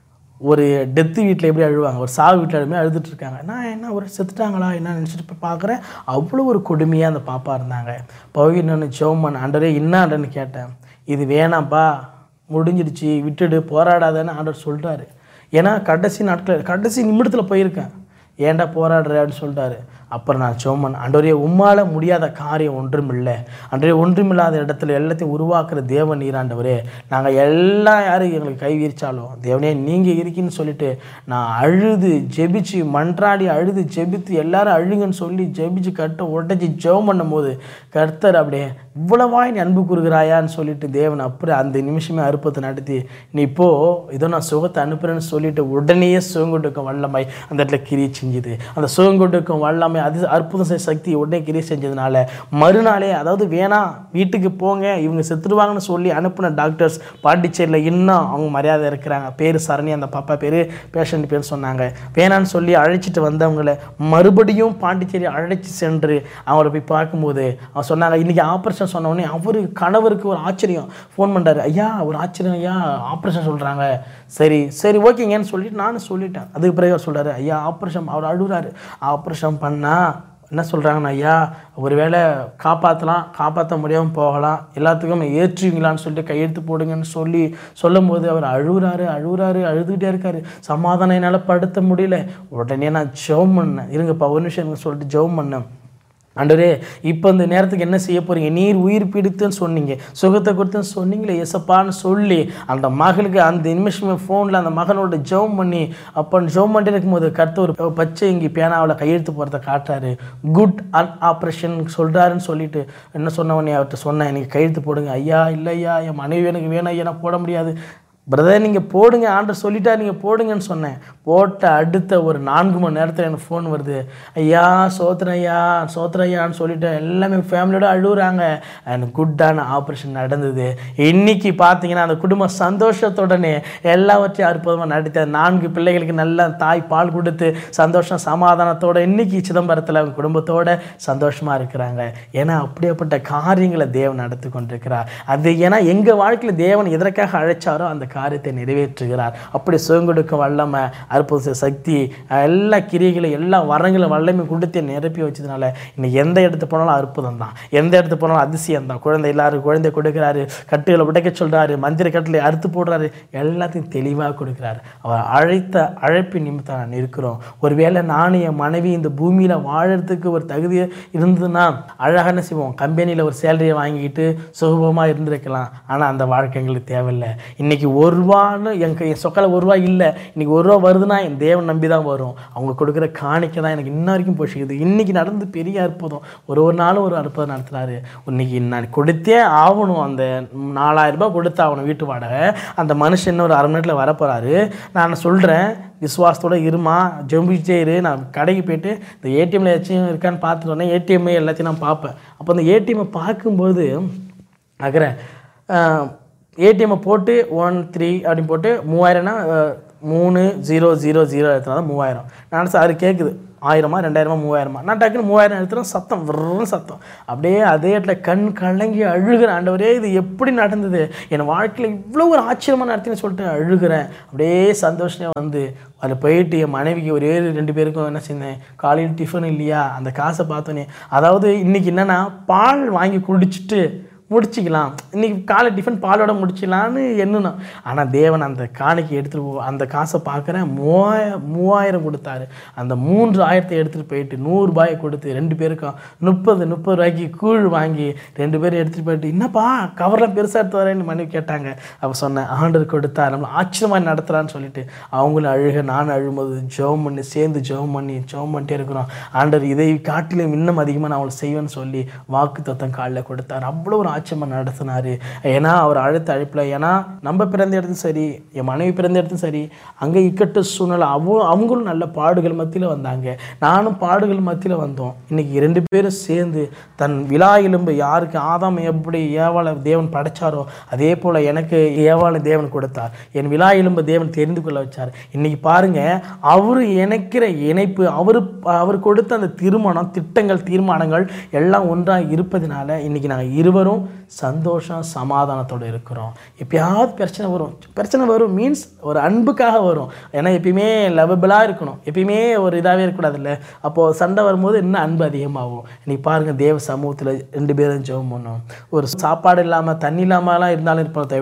ஒரு டெத்து வீட்டில் எப்படி அழுவாங்க, ஒரு சாவு வீட்டில் அழுமே அழுதுட்டுருக்காங்க. நான் என்ன ஒரு செத்துட்டாங்களா என்ன நினச்சிட்டு போய் பார்க்குறேன், அவ்வளோ ஒரு கொடுமையாக அந்த பாப்பா இருந்தாங்க. போய் நான் ஜெபம் ஆண்டவரே என்ன ஆண்டன்னு கேட்டேன். இது வேணாம்ப்பா, முடிஞ்சிடுச்சு, விட்டுடு, போராடாதன்னு ஆண்டவர் சொல்லிட்டாரு. ஏன்னா கடைசி நாட்கள், கடைசி நிமிடத்தில் போயிருக்கேன். ஏன்டா போராடுற அப்படின்னு சொல்லிட்டாரு. அப்புறம் நான் ஜெபம் பண்ணேன், ஆண்டவரே உம்மால் முடியாத காரியம் ஒன்றுமில்லை ஆண்டவரே, ஒன்றுமில்லாத இடத்துல எல்லாத்தையும் உருவாக்குற தேவன் நீர் ஆண்டவரே. நாங்கள் எல்லாம் யாரும் எங்களுக்கு கை விரிச்சாலும் தேவனே நீங்கள் இருக்கீன்னு சொல்லிட்டு நான் அழுது ஜெபிச்சு மன்றாடி அழுது ஜெபித்து எல்லாரும் அழுங்கன்னு சொல்லி ஜெபிச்சு உடைச்சி ஜெபம் பண்ணும் போது கர்த்தர் அப்படியே இவ்வளவாய் நீ அன்பு கூறுகிறாயான்னு சொல்லிட்டு தேவன் அப்புறம் அந்த நிமிஷமே அற்புதத்தை நடத்தி நீ இப்போது இதோ நான் சுகத்தை அனுப்புகிறேன்னு சொல்லிட்டு உடனேயே சுகங்கொடுக்கும் வல்லமை அந்த இடத்துல கிரியை செஞ்சுது. அந்த சுகங்கொடுக்கும் வல்லமை அது அற்புதம் செய்ய சக்தி உடனே கிரியை செஞ்சதுனால மறுநாளே, அதாவது வேணாம் வீட்டுக்கு போங்க இவங்க செத்துடுவாங்கன்னு சொல்லி அனுப்பின டாக்டர்ஸ் பாண்டிச்சேரியில் இன்னும் அவங்க மரியாதை இருக்கிறாங்க. பேர் சரணி, அந்த பாப்பா பேர், பேஷண்ட் பேர் சொன்னாங்க. வேணான்னு சொல்லி அழைச்சிட்டு வந்தவங்களை மறுபடியும் பாண்டிச்சேரி அழைச்சி சென்று அவங்கள போய் பார்க்கும்போது அவங்க சொன்னாங்க இன்றைக்கி ஆப்ரேஷன் சொன்னோடனே அவரு கணவருக்கு ஒரு ஆச்சரியம். ஃபோன் பண்ணுறாரு, ஐயா ஒரு ஆச்சரியம் ஐயா, ஆப்ரேஷன் சொல்கிறாங்க. சரி சரி ஓகேங்கன்னு சொல்லிட்டு நானும் சொல்லிட்டேன். அதுக்கு பிறகு அவர் சொல்கிறாரு, ஐயா ஆப்ரேஷன், அவர் அழுகுறாரு, ஆப்ரேஷன் பண்ணால் என்ன சொல்கிறாங்கண்ணா ஐயா ஒரு வேளை காப்பாற்ற முடியாமல் போகலாம், எல்லாத்துக்கும் ஏற்றுவீங்களான்னு சொல்லிட்டு கையெழுத்து போடுங்கன்னு சொல்லும்போது அவர் அழுதுகிட்டே இருக்கார். சமாதானம் என்னால் படுத்த முடியல. உடனே நான் ஜெபம் பண்ணேன், இருங்கப்பா ஒரு நிமிஷம் சொல்லிட்டு ஜெபம் பண்ணேன். ஆண்டவரே இப்போ இந்த நேரத்துக்கு என்ன செய்ய போகிறீங்க, நீர் உயிர் பிடித்துன்னு சொன்னீங்க, சுகத்தை கொடுத்துன்னு சொன்னீங்களே ஏசப்பான்னு சொல்லி அந்த மகளுக்கு அந்த நிமிஷமே ஃபோனில் அந்த மகனோட ஜெபம் பண்ணி அப்போ ஜெபம் பண்ணிட்டு இருக்கும்போது கர்த்தர் ஒரு பச்சை இங்கே பேனாவில் கையெழுத்து போகிறத காட்டுறாரு. குட் ஆப்ரேஷன் சொல்கிறாருன்னு சொல்லிட்டு என்ன சொன்னவனே அவர்கிட்ட சொன்னேன், எனக்கு கையெழுத்து போடுங்க. ஐயா இல்லை ஐயா என் மனைவி எனக்கு வேணும் ஐயா, நான் போட முடியாது. பிரதர் நீங்கள் போடுங்க, ஆண்டர் சொல்லிட்டா நீங்கள் போடுங்கன்னு சொன்னேன். போட்ட அடுத்த ஒரு 4 மணி நேரத்தில் எனக்கு ஃபோன் வருது, ஐயா சோத்திரையான்னு சொல்லிட்டு எல்லாமே ஃபேமிலியோட அழுகுறாங்க. எனக்கு குட்டான ஆப்ரேஷன் நடந்தது. இன்றைக்கி பார்த்தீங்கன்னா அந்த குடும்ப சந்தோஷத்துடனே எல்லாவற்றையும் அற்புதமாக நடத்த 4 பிள்ளைகளுக்கு நல்ல தாய் பால் கொடுத்து சந்தோஷம் சமாதானத்தோடு இன்றைக்கி சிதம்பரத்தில் அவங்க குடும்பத்தோடு சந்தோஷமாக இருக்கிறாங்க. ஏன்னா அப்படியேப்பட்ட காரியங்களை தேவன் நடத்தி கொண்டிருக்கிறார். அது ஏன்னா எங்கள் வாழ்க்கையில் தேவன் எதற்காக அழைச்சாரோ அந்த காரியத்தை நிறைவேற்றுகிறார். அப்படி சுகங்கொடுக்கும் வல்லமை, அற்புத சக்தி, எல்லா கிரிகளை எல்லா வரங்களும் வல்லமை கொடுத்து நிரப்பி வச்சதுனால இன்னைக்கு எந்த இடத்துக்கு போனாலும் அற்புதம் தான், எந்த இடத்துக்கு போனாலும் அதிசயம் தான். குழந்தை எல்லாரும் குழந்தை கொடுக்குறாரு, கட்டுகளை உடைக்க சொல்கிறாரு, மந்திர கட்டிலை அறுத்து போடுறாரு, எல்லாத்தையும் தெளிவாக கொடுக்குறாரு. அவர் அழைத்த அழைப்பின் நிமித்தம் நான் இருக்கிறோம். ஒருவேளை நானும் என் மனைவி இந்த பூமியில் வாழறதுக்கு ஒரு தகுதி இருந்ததுன்னா அழகாக என்ன செய்வோம், கம்பெனியில் ஒரு சேலரியை வாங்கிக்கிட்டு சுகபமாக இருந்திருக்கலாம். ஆனால் அந்த வாழ்க்கை எங்களுக்கு தேவையில்லை. இன்றைக்கி ₹1 என் சொக்கலை ₹1 இல்லை, இன்றைக்கி ₹1 வருதுன்னா என் தேவன் நம்பி தான் வரும். அவங்க கொடுக்குற காணிக்கை தான் எனக்கு இன்ன வரைக்கும் போஷிக்குது. இன்றைக்கி நடந்து பெரிய அற்புதம், ஒரு நாளும் ஒரு அற்புதம் நடத்துகிறாரு. இன்றைக்கி நான் கொடுத்தே ஆகணும், அந்த ₹4000 கொடுத்தாகணும் வீட்டு வாடகை. அந்த மனுஷன் இன்னும் ஒரு அரை மணி நேரத்தில் வரப்போகிறாரு. நான் சொல்கிறேன் விசுவாசத்தோடு இருமா, ஜெபிச்சே இரு. நான் கடைக்கு போய்ட்டு இந்த ஏடிஎம்மில் ஏதாச்சும் இருக்கான்னு பார்த்துட்டு வந்தேன். ஏடிஎம் எல்லாத்தையும் நான் பார்ப்பேன். அப்போ அந்த ஏடிஎம்மை பார்க்கும்போது ஆகிறேன், ஏடிஎம்மை போட்டு 13 அப்படின்னு போட்டு 3000னா 3000 எடுத்துனா தான் 3000. நான் சார் கேட்குது 1000 2000 3000. நான் டக்குன்னு 3000 எடுத்துகிறேன். சத்தம் வெறும் சத்தம், அப்படியே அதே இடத்துல கண் கலங்கி அழுகிறேன். ஆண்டவரே இது எப்படி நடந்தது, என் வாழ்க்கையில் இவ்வளோ ஒரு ஆச்சரியமாக நடத்தின்னு சொல்லிட்டு அழுகிறேன். அப்படியே சந்தோஷமே வந்து அதில் போயிட்டு என் மனைவிக்கு ஒரே 2 பேருக்கும் என்ன செஞ்சேன், காலையில் டிஃபன் இல்லையா, அந்த காசை பார்த்தோன்னே, அதாவது இன்றைக்கி என்னென்னா பால் வாங்கி குடிச்சிட்டு முடிச்சிக்கலாம், இன்றைக்கி காலை டிஃபன் பாலோட முடிச்சிக்கலான்னு எண்ணுனா. ஆனால் தேவன் அந்த காணிக்கை எடுத்துகிட்டு அந்த காசை பார்க்குறேன் 3000 கொடுத்தாரு. அந்த 3000 எடுத்துகிட்டு போயிட்டு ₹100 கொடுத்து 2 பேருக்கும் 30 ரூபாய்க்கு கூழ் வாங்கி 2 பேரும் எடுத்துகிட்டு போயிட்டு, என்னப்பா கவர்லாம் பெருசாக எடுத்து வரேன்னு மனைவி கேட்டாங்க. அப்போ சொன்னேன் ஆண்டவர் கொடுத்தா நம்மளை ஆச்சரியமாக நடத்துகிறான்னு சொல்லிட்டு அவங்களும் அழுக நானும் அழும்போது ஜெபம் பண்ணி சேர்ந்து ஜெபம் பண்ணிட்டே இருக்கிறோம். ஆண்டவர் இதை காட்டிலும் இன்னும் அதிகமாக நான் அவளை செய்வேன்னு சொல்லி வாக்குத்தத்தம் காலில் கொடுத்தார். அவ்வளோ ஒரு ஆச்சரியமாக நடத்தினார். ஏன்னா அவர் அழைத்த அழைப்பில், ஏன்னா நம்ம பிறந்த இடத்தும் சரி, என் மனைவி பிறந்த இடத்தும் சரி, அங்கே இக்கட்டு சூழ்நிலை அவங்களும் நல்ல பாடுகள் மத்தியில் வந்தாங்க, நானும் பாடுகள் மத்தியில் வந்தோம். இன்றைக்கி 2 பேரும் சேர்ந்து தன் விலா எலும்பு யாருக்கு ஆதாம் எப்படி ஏவாளை தேவன் படைச்சாரோ அதே போல் எனக்கு ஏவாளை தேவன் கொடுத்தார். என் விலா எலும்பு தேவன் தெரிந்து கொள்ள வச்சார். இன்றைக்கி பாருங்கள், அவர் இணைக்கிற இணைப்பு, அவர் கொடுத்த அந்த திருமணம் திட்டங்கள் தீர்மானங்கள் எல்லாம் ஒன்றாக இருப்பதனால இன்றைக்கி நாங்கள் இருவரும் சந்தோஷம் சமாதானத்தோடு இருக்கிறோம். எப்பயாவது பிரச்சனை வரும் மீன்ஸ் ஒரு அன்புக்காக வரும். ஏன்னா எப்பயுமே லவபிளாக இருக்கணும், எப்பயுமே ஒரு இதாகவே இருக்கக்கூடாதுல்ல. அப்போது சண்டை வரும்போது இன்னும் அன்பு அதிகமாகும். இன்றைக்கி பாருங்கள், தேவ சமூகத்தில் 2 பேரும் ஜெபம் பண்ணோம். ஒரு சாப்பாடு இல்லாமல் தண்ணி இல்லாமலாம் இருந்தாலும் இருப்பதை விட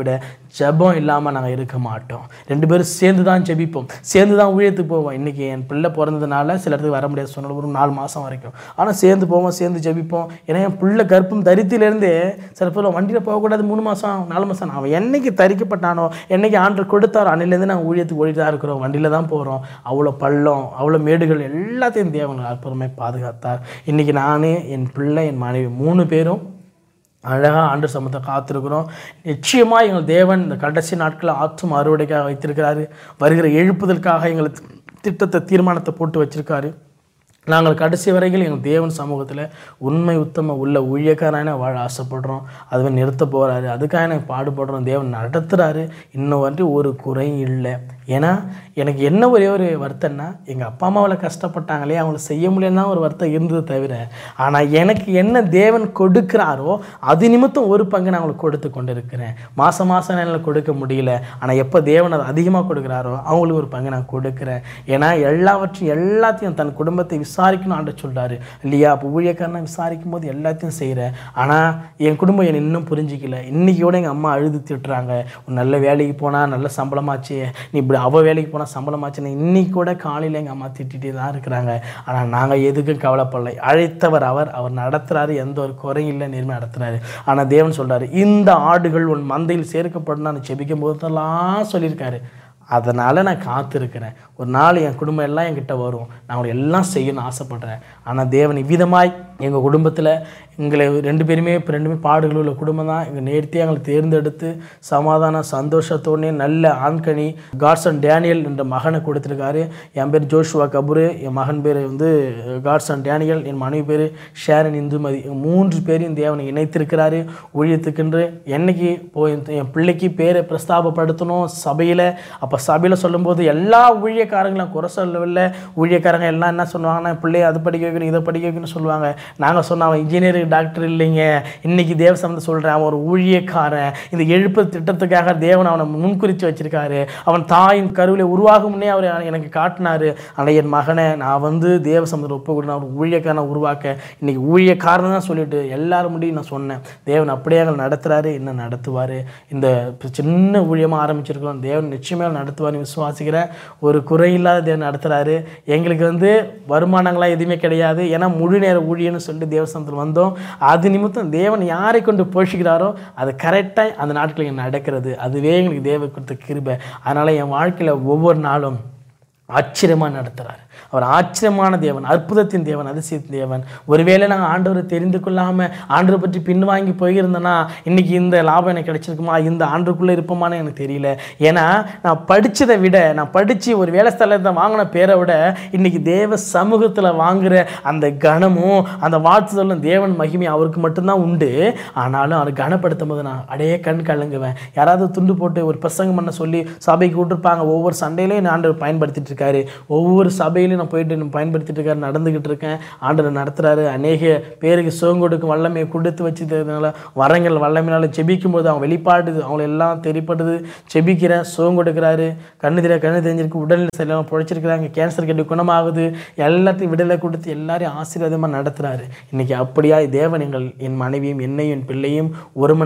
ஜெபம் இல்லாமல் நாங்கள் இருக்க மாட்டோம். 2 பேரும் சேர்ந்து தான் ஜெபிப்போம், சேர்ந்து தான் ஊழியத்துக்கு போவோம். இன்றைக்கி என் பிள்ளை பிறந்ததுனால சில இடத்துக்கு வர முடியாது சொன்னாலும் ஒரு 4 மாதம் வரைக்கும், ஆனால் சேர்ந்து போவோம், சேர்ந்து ஜெபிப்போம். ஏன்னா என் பிள்ளை கர்ப்பம் தரித்திலேருந்தே சில பேர் வண்டியில் போகக்கூடாது 3 மாதம் 4 மாதம். அவன் என்னைக்கு தரிக்கப்பட்டானோ, என்னைக்கு ஆண்டவர் கொடுத்தாரோ அன்னிலேருந்து நாங்கள் ஊழியத்துக்கு ஓடிட்டு தான் இருக்கிறோம், வண்டியில் தான் போகிறோம். அவ்வளோ பள்ளம், அவ்வளோ மேடுகள் எல்லாத்தையும் தேவன் அற்புதமாக பாதுகாத்தார். இன்றைக்கி நான், என் பிள்ளை, என் மனைவி 3 பேரும் அழகாக ஆண்டவர் சமூகத்தை காத்திருக்கிறோம். நிச்சயமாக எங்கள் தேவன் இந்த கடைசி நாட்களில் ஆற்றும் அறுவடைக்காக வைத்திருக்கிறாரு. வருகிற எழுப்புதலுக்காக எங்களுக்கு திட்டத்தை தீர்மானத்தை போட்டு வச்சுருக்காரு. நாங்கள் கடைசி வரையில் எங்கள் தேவன் சமூகத்தில் உண்மை உத்தம உள்ள ஊழியக்காரன வாழ ஆசைப்படுறோம். அதுவே நிறுத்த போகிறாரு, அதுக்காக எனக்கு பாடுபடுறோம். தேவன் நடத்துகிறாரு. இன்னும் வந்துட்டு ஒரு குறையும் இல்லை. ஏன்னா எனக்கு என்ன ஒரே ஒரு வருத்தம்னா, எங்கள் அப்பா அம்மாவில் கஷ்டப்பட்டாங்களே, அவங்கள செய்ய முடியலன்னா ஒரு வருத்தம் இருந்தது தவிர, ஆனால் எனக்கு என்ன தேவன் கொடுக்குறாரோ அது நிமித்தம் ஒரு பங்கு நான் அவங்களுக்கு கொடுத்து கொண்டு இருக்கிறேன். மாதம் மாதம் என்னால் கொடுக்க முடியல, ஆனால் எப்போ தேவன் அதை அதிகமாக கொடுக்குறாரோ அவங்களுக்கு ஒரு பங்கு நான் கொடுக்குறேன். ஏன்னா எல்லாத்தையும் தன் குடும்பத்தை விசாரிக்கணும் ஆண்டு சொல்கிறாரு இல்லையா? அப்போ ஊழியக்காரனை விசாரிக்கும் போது எல்லாத்தையும் செய்கிறேன். ஆனால் என் குடும்பம் என்னை இன்னும் புரிஞ்சிக்கல. இன்றைக்கி கூட எங்கள் அம்மா அழுது திட்டுறாங்க, நல்ல வேலைக்கு போனால் நல்ல சம்பளமாச்சு, நீ இப்படி அவள் வேலைக்கு போனால் சம்பளமாச்சுன்னு இன்றைக்கி கூட காலையில் எங்கள் அம்மா திட்டிகிட்டே தான் இருக்கிறாங்க. ஆனால் நாங்கள் எதுக்கும் கவலைப்படலை. அழைத்தவர் அவர் நடத்துகிறாரு, எந்த ஒரு குறையும் இல்லை, நேர்மையாக நடத்துகிறாரு. ஆனால் தேவன் சொல்கிறாரு, இந்த ஆடுகள் உன் மந்தையில் சேர்க்கப்படும் நான் ஜெபிக்கும் போதெல்லாம் சொல்லியிருக்காரு. அதனால் நான் காத்திருக்கிறேன். ஒரு நாள் என் குடும்பம் எல்லாம் என்கிட்ட வரும், நான் அவங்களை எல்லாம் செய்யணும்னு ஆசைப்பட்றேன். ஆனால் தேவன் இவ்விதமாய் எங்கள் குடும்பத்தில் எங்களை 2 பேருமே பாடுகள் உள்ள குடும்பம் தான். எங்கள் நேர்த்தியாக எங்களை தேர்ந்தெடுத்து சமாதான சந்தோஷத்தோடனே நல்ல ஆண்கனி காட்சன் டேனியல் என்ற மகனை கொடுத்துருக்காரு. என் பேர் ஜோஷுவா கபூர், என் மகன் பேர் காட்சன் டேனியல், என் மனைவி பேர் ஷேரன் இந்துமதி. 3 பேரையும் தேவனை இணைத்திருக்கிறாரு ஊழியத்துக்குன்று. என்னைக்கு போய் என் பிள்ளைக்கு பேரை பிரஸ்தாபப்படுத்தணும் சபையில். அப்போ சபையில் சொல்லும்போது எல்லா ஊழியக்காரங்களும் குறை சொல்லவில்லை. ஊழியக்காரங்க எல்லாம் என்ன சொல்லுவாங்கன்னா, பிள்ளையை அது படிக்க வைக்கணும், இதை படிக்க வைக்கணும்னு சொல்லுவாங்க. நாங்கள் சொன்ன அவன் இன்ஜினியரிங் டாக்டர் இல்லைங்க, இன்றைக்கி தேவ சம்பந்தம் சொல்கிறேன், அவன் ஒரு ஊழியக்காரன். இந்த எழுப்பு திட்டத்துக்காக தேவன் அவனை முன்குறித்து வச்சிருக்காரு. அவன் தாயின் கருவிலை உருவாகும் முன்னே அவர் எனக்கு காட்டினார். ஆனால் என் மகனை நான் தேவ சம்பந்தம் ஒப்பு கொடுத்தேன், அவர் ஊழியக்காரனை உருவாக்க. இன்றைக்கி ஊழியக்காரன் தான் சொல்லிட்டு எல்லாரும் முடியும் நான் சொன்னேன். தேவன் அப்படியே எங்களை நடத்துகிறாரு, இன்னும் நடத்துவார். இந்த சின்ன ஊழியமாக ஆரம்பிச்சிருக்கோம், தேவன் நிச்சயமாக நடத்துவார்னு விசுவாசிக்கிறேன். ஒரு குறையில்லாத தேவன் நடத்துகிறாரு. எங்களுக்கு வருமானங்களாம் எதுவுமே கிடையாது. ஏன்னா முழு நேர ஊழியன்னு சொல்லிட்டு தேவசனத்தில் வந்தோம். அது நிமித்தம் தேவன் யாரை கொண்டு போஷிக்கிறாரோ அது கரெக்டாக அந்த நாட்களில் நடக்கிறது. அதுவே எங்களுக்கு தேவ கொடுத்த கிருபை. அதனால் என் வாழ்க்கையில் ஒவ்வொரு நாளும் ஆச்சரியமாக நடத்துகிறார். அவர் ஆச்சரியமான தேவன், அற்புதத்தின் தேவன், அதிசயத்தின் தேவன். ஒருவேளை நாங்கள் ஆண்டவரை தெரிந்து கொள்ளாமல் ஆண்டவரை பற்றி பின்வாங்கி போயிருந்தேன்னா இன்றைக்கி இந்த லாபம் எனக்கு கிடைச்சிருக்குமா, இந்த ஆண்டுக்குள்ளே இருப்போமான்னு எனக்கு தெரியல. ஏன்னா நான் படித்ததை விட, நான் படித்து ஒரு வேலை ஸ்தலத்தை வாங்கின பேரை விட இன்றைக்கி தேவ சமூகத்தில் வாங்குகிற அந்த கனமும் அந்த வாழ்த்துதலும் தேவன் மகிமை அவருக்கு மட்டும்தான் உண்டு. ஆனாலும் அவர் கனப்படுத்தும் போது நான் அடையே கண் கலங்குவேன். யாராவது துண்டு போட்டு ஒரு பிரசங்கம் பண்ண சொல்லி சபைக்கு விட்டுருப்பாங்க. ஒவ்வொரு சண்டையிலையும் நான் ஆண்டவர் பயன்படுத்திட்டு இருக்காரு. ஒவ்வொரு சபையிலையும் நான் போயிட்டு பயன்படுத்திட்டு இருக்காரு, நடந்துக்கிட்டு இருக்கேன். ஆண்டவர் நடத்துகிறாரு. அநேக பேருக்கு சுகம் கொடுக்கும் வல்லமையை கொடுத்து வச்சுக்கிறதுனால வரங்கள் வல்லமையினால ஜெபிக்கும் போது அவங்க வெளிப்பாடுது, அவங்கள எல்லாம் தெரிப்படுது. ஜெபிக்கிறேன், சுகம் கொடுக்குறாரு. கண்ணு தெரிஞ்சிருக்கு, உடல்நிலை சரியில்லாமல் பிழைச்சிருக்கிறாங்க, கேன்சர் கட்டி குணமாகுது. எல்லாத்தையும் விடுதலை கொடுத்து எல்லாரையும் ஆசீர்வாதமாக நடத்துகிறாரு. இன்றைக்கி அப்படியா தேவன் என் மனைவியும் என்னையும் என் பிள்ளையும் ஒரு